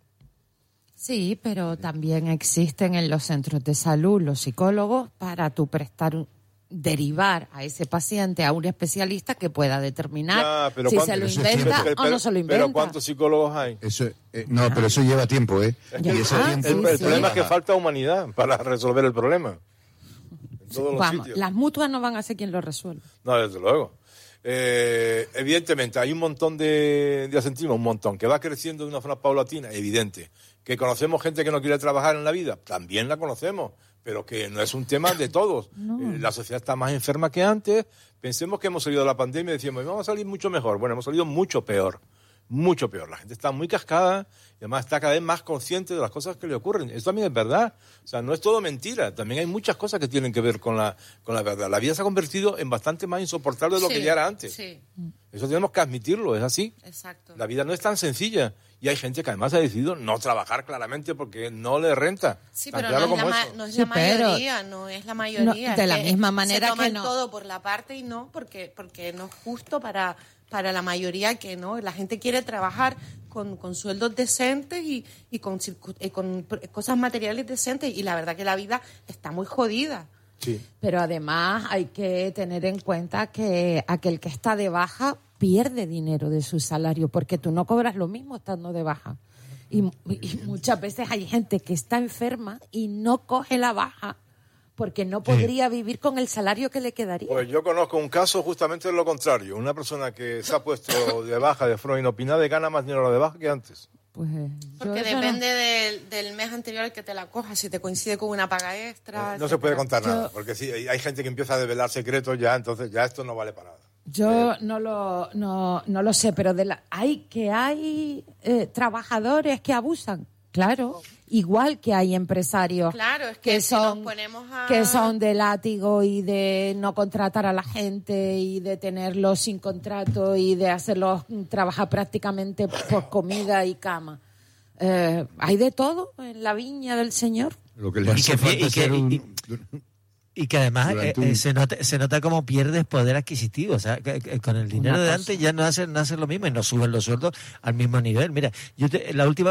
Speaker 3: Sí, pero también existen en los centros de salud los psicólogos para tú prestar un... derivar a ese paciente a un especialista que pueda determinar ya, si se lo inventa
Speaker 2: pero,
Speaker 3: o no se lo inventa.
Speaker 2: Pero ¿cuántos psicólogos hay?
Speaker 4: Eso, eh, no, pero eso lleva tiempo, ¿eh?
Speaker 2: Es que y ese ah, tiempo, el, el sí, problema sí. es que falta humanidad para resolver el problema. En todos
Speaker 3: Vamos,
Speaker 2: los sitios.
Speaker 3: Las mutuas no van a ser quien lo resuelva.
Speaker 2: No, desde luego. Eh, evidentemente, hay un montón de, de asentismo, un montón, que va creciendo de una forma paulatina, evidente. Que conocemos gente que no quiere trabajar en la vida, también la conocemos. Pero que no es un tema de todos. No. Eh, la sociedad está más enferma que antes. Pensemos que hemos salido de la pandemia y decíamos, vamos a salir mucho mejor. Bueno, hemos salido mucho peor. Mucho peor. La gente está muy cascada y además está cada vez más consciente de las cosas que le ocurren. Eso también es verdad. O sea, no es todo mentira. También hay muchas cosas que tienen que ver con la, con la verdad. La vida se ha convertido en bastante más insoportable de lo sí, que ya era antes.
Speaker 1: Sí.
Speaker 2: Eso tenemos que admitirlo, es así.
Speaker 1: Exacto.
Speaker 2: La vida no es tan sencilla. Y hay gente que además ha decidido no trabajar claramente porque no le renta.
Speaker 1: Sí, pero claro no, es la, no es la
Speaker 3: sí,
Speaker 1: mayoría, no es la mayoría.
Speaker 3: No, de la
Speaker 1: que
Speaker 3: misma manera
Speaker 1: se toman
Speaker 3: que no.
Speaker 1: todo por la parte y no, porque, porque no es justo para, para la mayoría que no. La gente quiere trabajar con, con sueldos decentes y, y, con, y con cosas materiales decentes y la verdad que la vida está muy jodida.
Speaker 2: Sí.
Speaker 3: Pero además hay que tener en cuenta que aquel que está de baja pierde dinero de su salario porque tú no cobras lo mismo estando de baja. Y, y muchas veces hay gente que está enferma y no coge la baja porque no podría sí. vivir con el salario que le quedaría.
Speaker 2: Pues yo conozco un caso justamente de lo contrario. Una persona que se ha puesto de baja de forma inopinada y gana más dinero de baja que antes.
Speaker 3: Pues,
Speaker 1: porque depende no... del, del mes anterior al que te la cojas, si te coincide con una paga extra.
Speaker 2: No, no se puede contar yo... nada, porque si hay gente que empieza a develar secretos ya, entonces ya esto no vale para nada.
Speaker 3: Yo no lo no, no lo sé, pero de la, hay que hay eh, trabajadores que abusan Claro, igual que hay empresarios
Speaker 1: Claro, es que,
Speaker 3: que
Speaker 1: si
Speaker 3: son
Speaker 1: nos ponemos a...
Speaker 3: que son de látigo y de no contratar a la gente y de tenerlos sin contrato y de hacerlos trabajar prácticamente por comida y cama. Eh, hay de todo en la viña del Señor.
Speaker 4: Lo que le
Speaker 6: Y
Speaker 4: hace
Speaker 6: que-
Speaker 4: falta
Speaker 6: y
Speaker 4: es
Speaker 6: que-
Speaker 4: ser un-
Speaker 6: y- Y que además eh,
Speaker 4: Durante un-
Speaker 6: eh, se nota se nota como pierdes poder adquisitivo. O sea, que, que con el dinero
Speaker 3: Una
Speaker 6: de
Speaker 3: cosa.
Speaker 6: antes ya no hacen, no hacen lo mismo y no suben los sueldos al mismo nivel. Mira, yo te- la última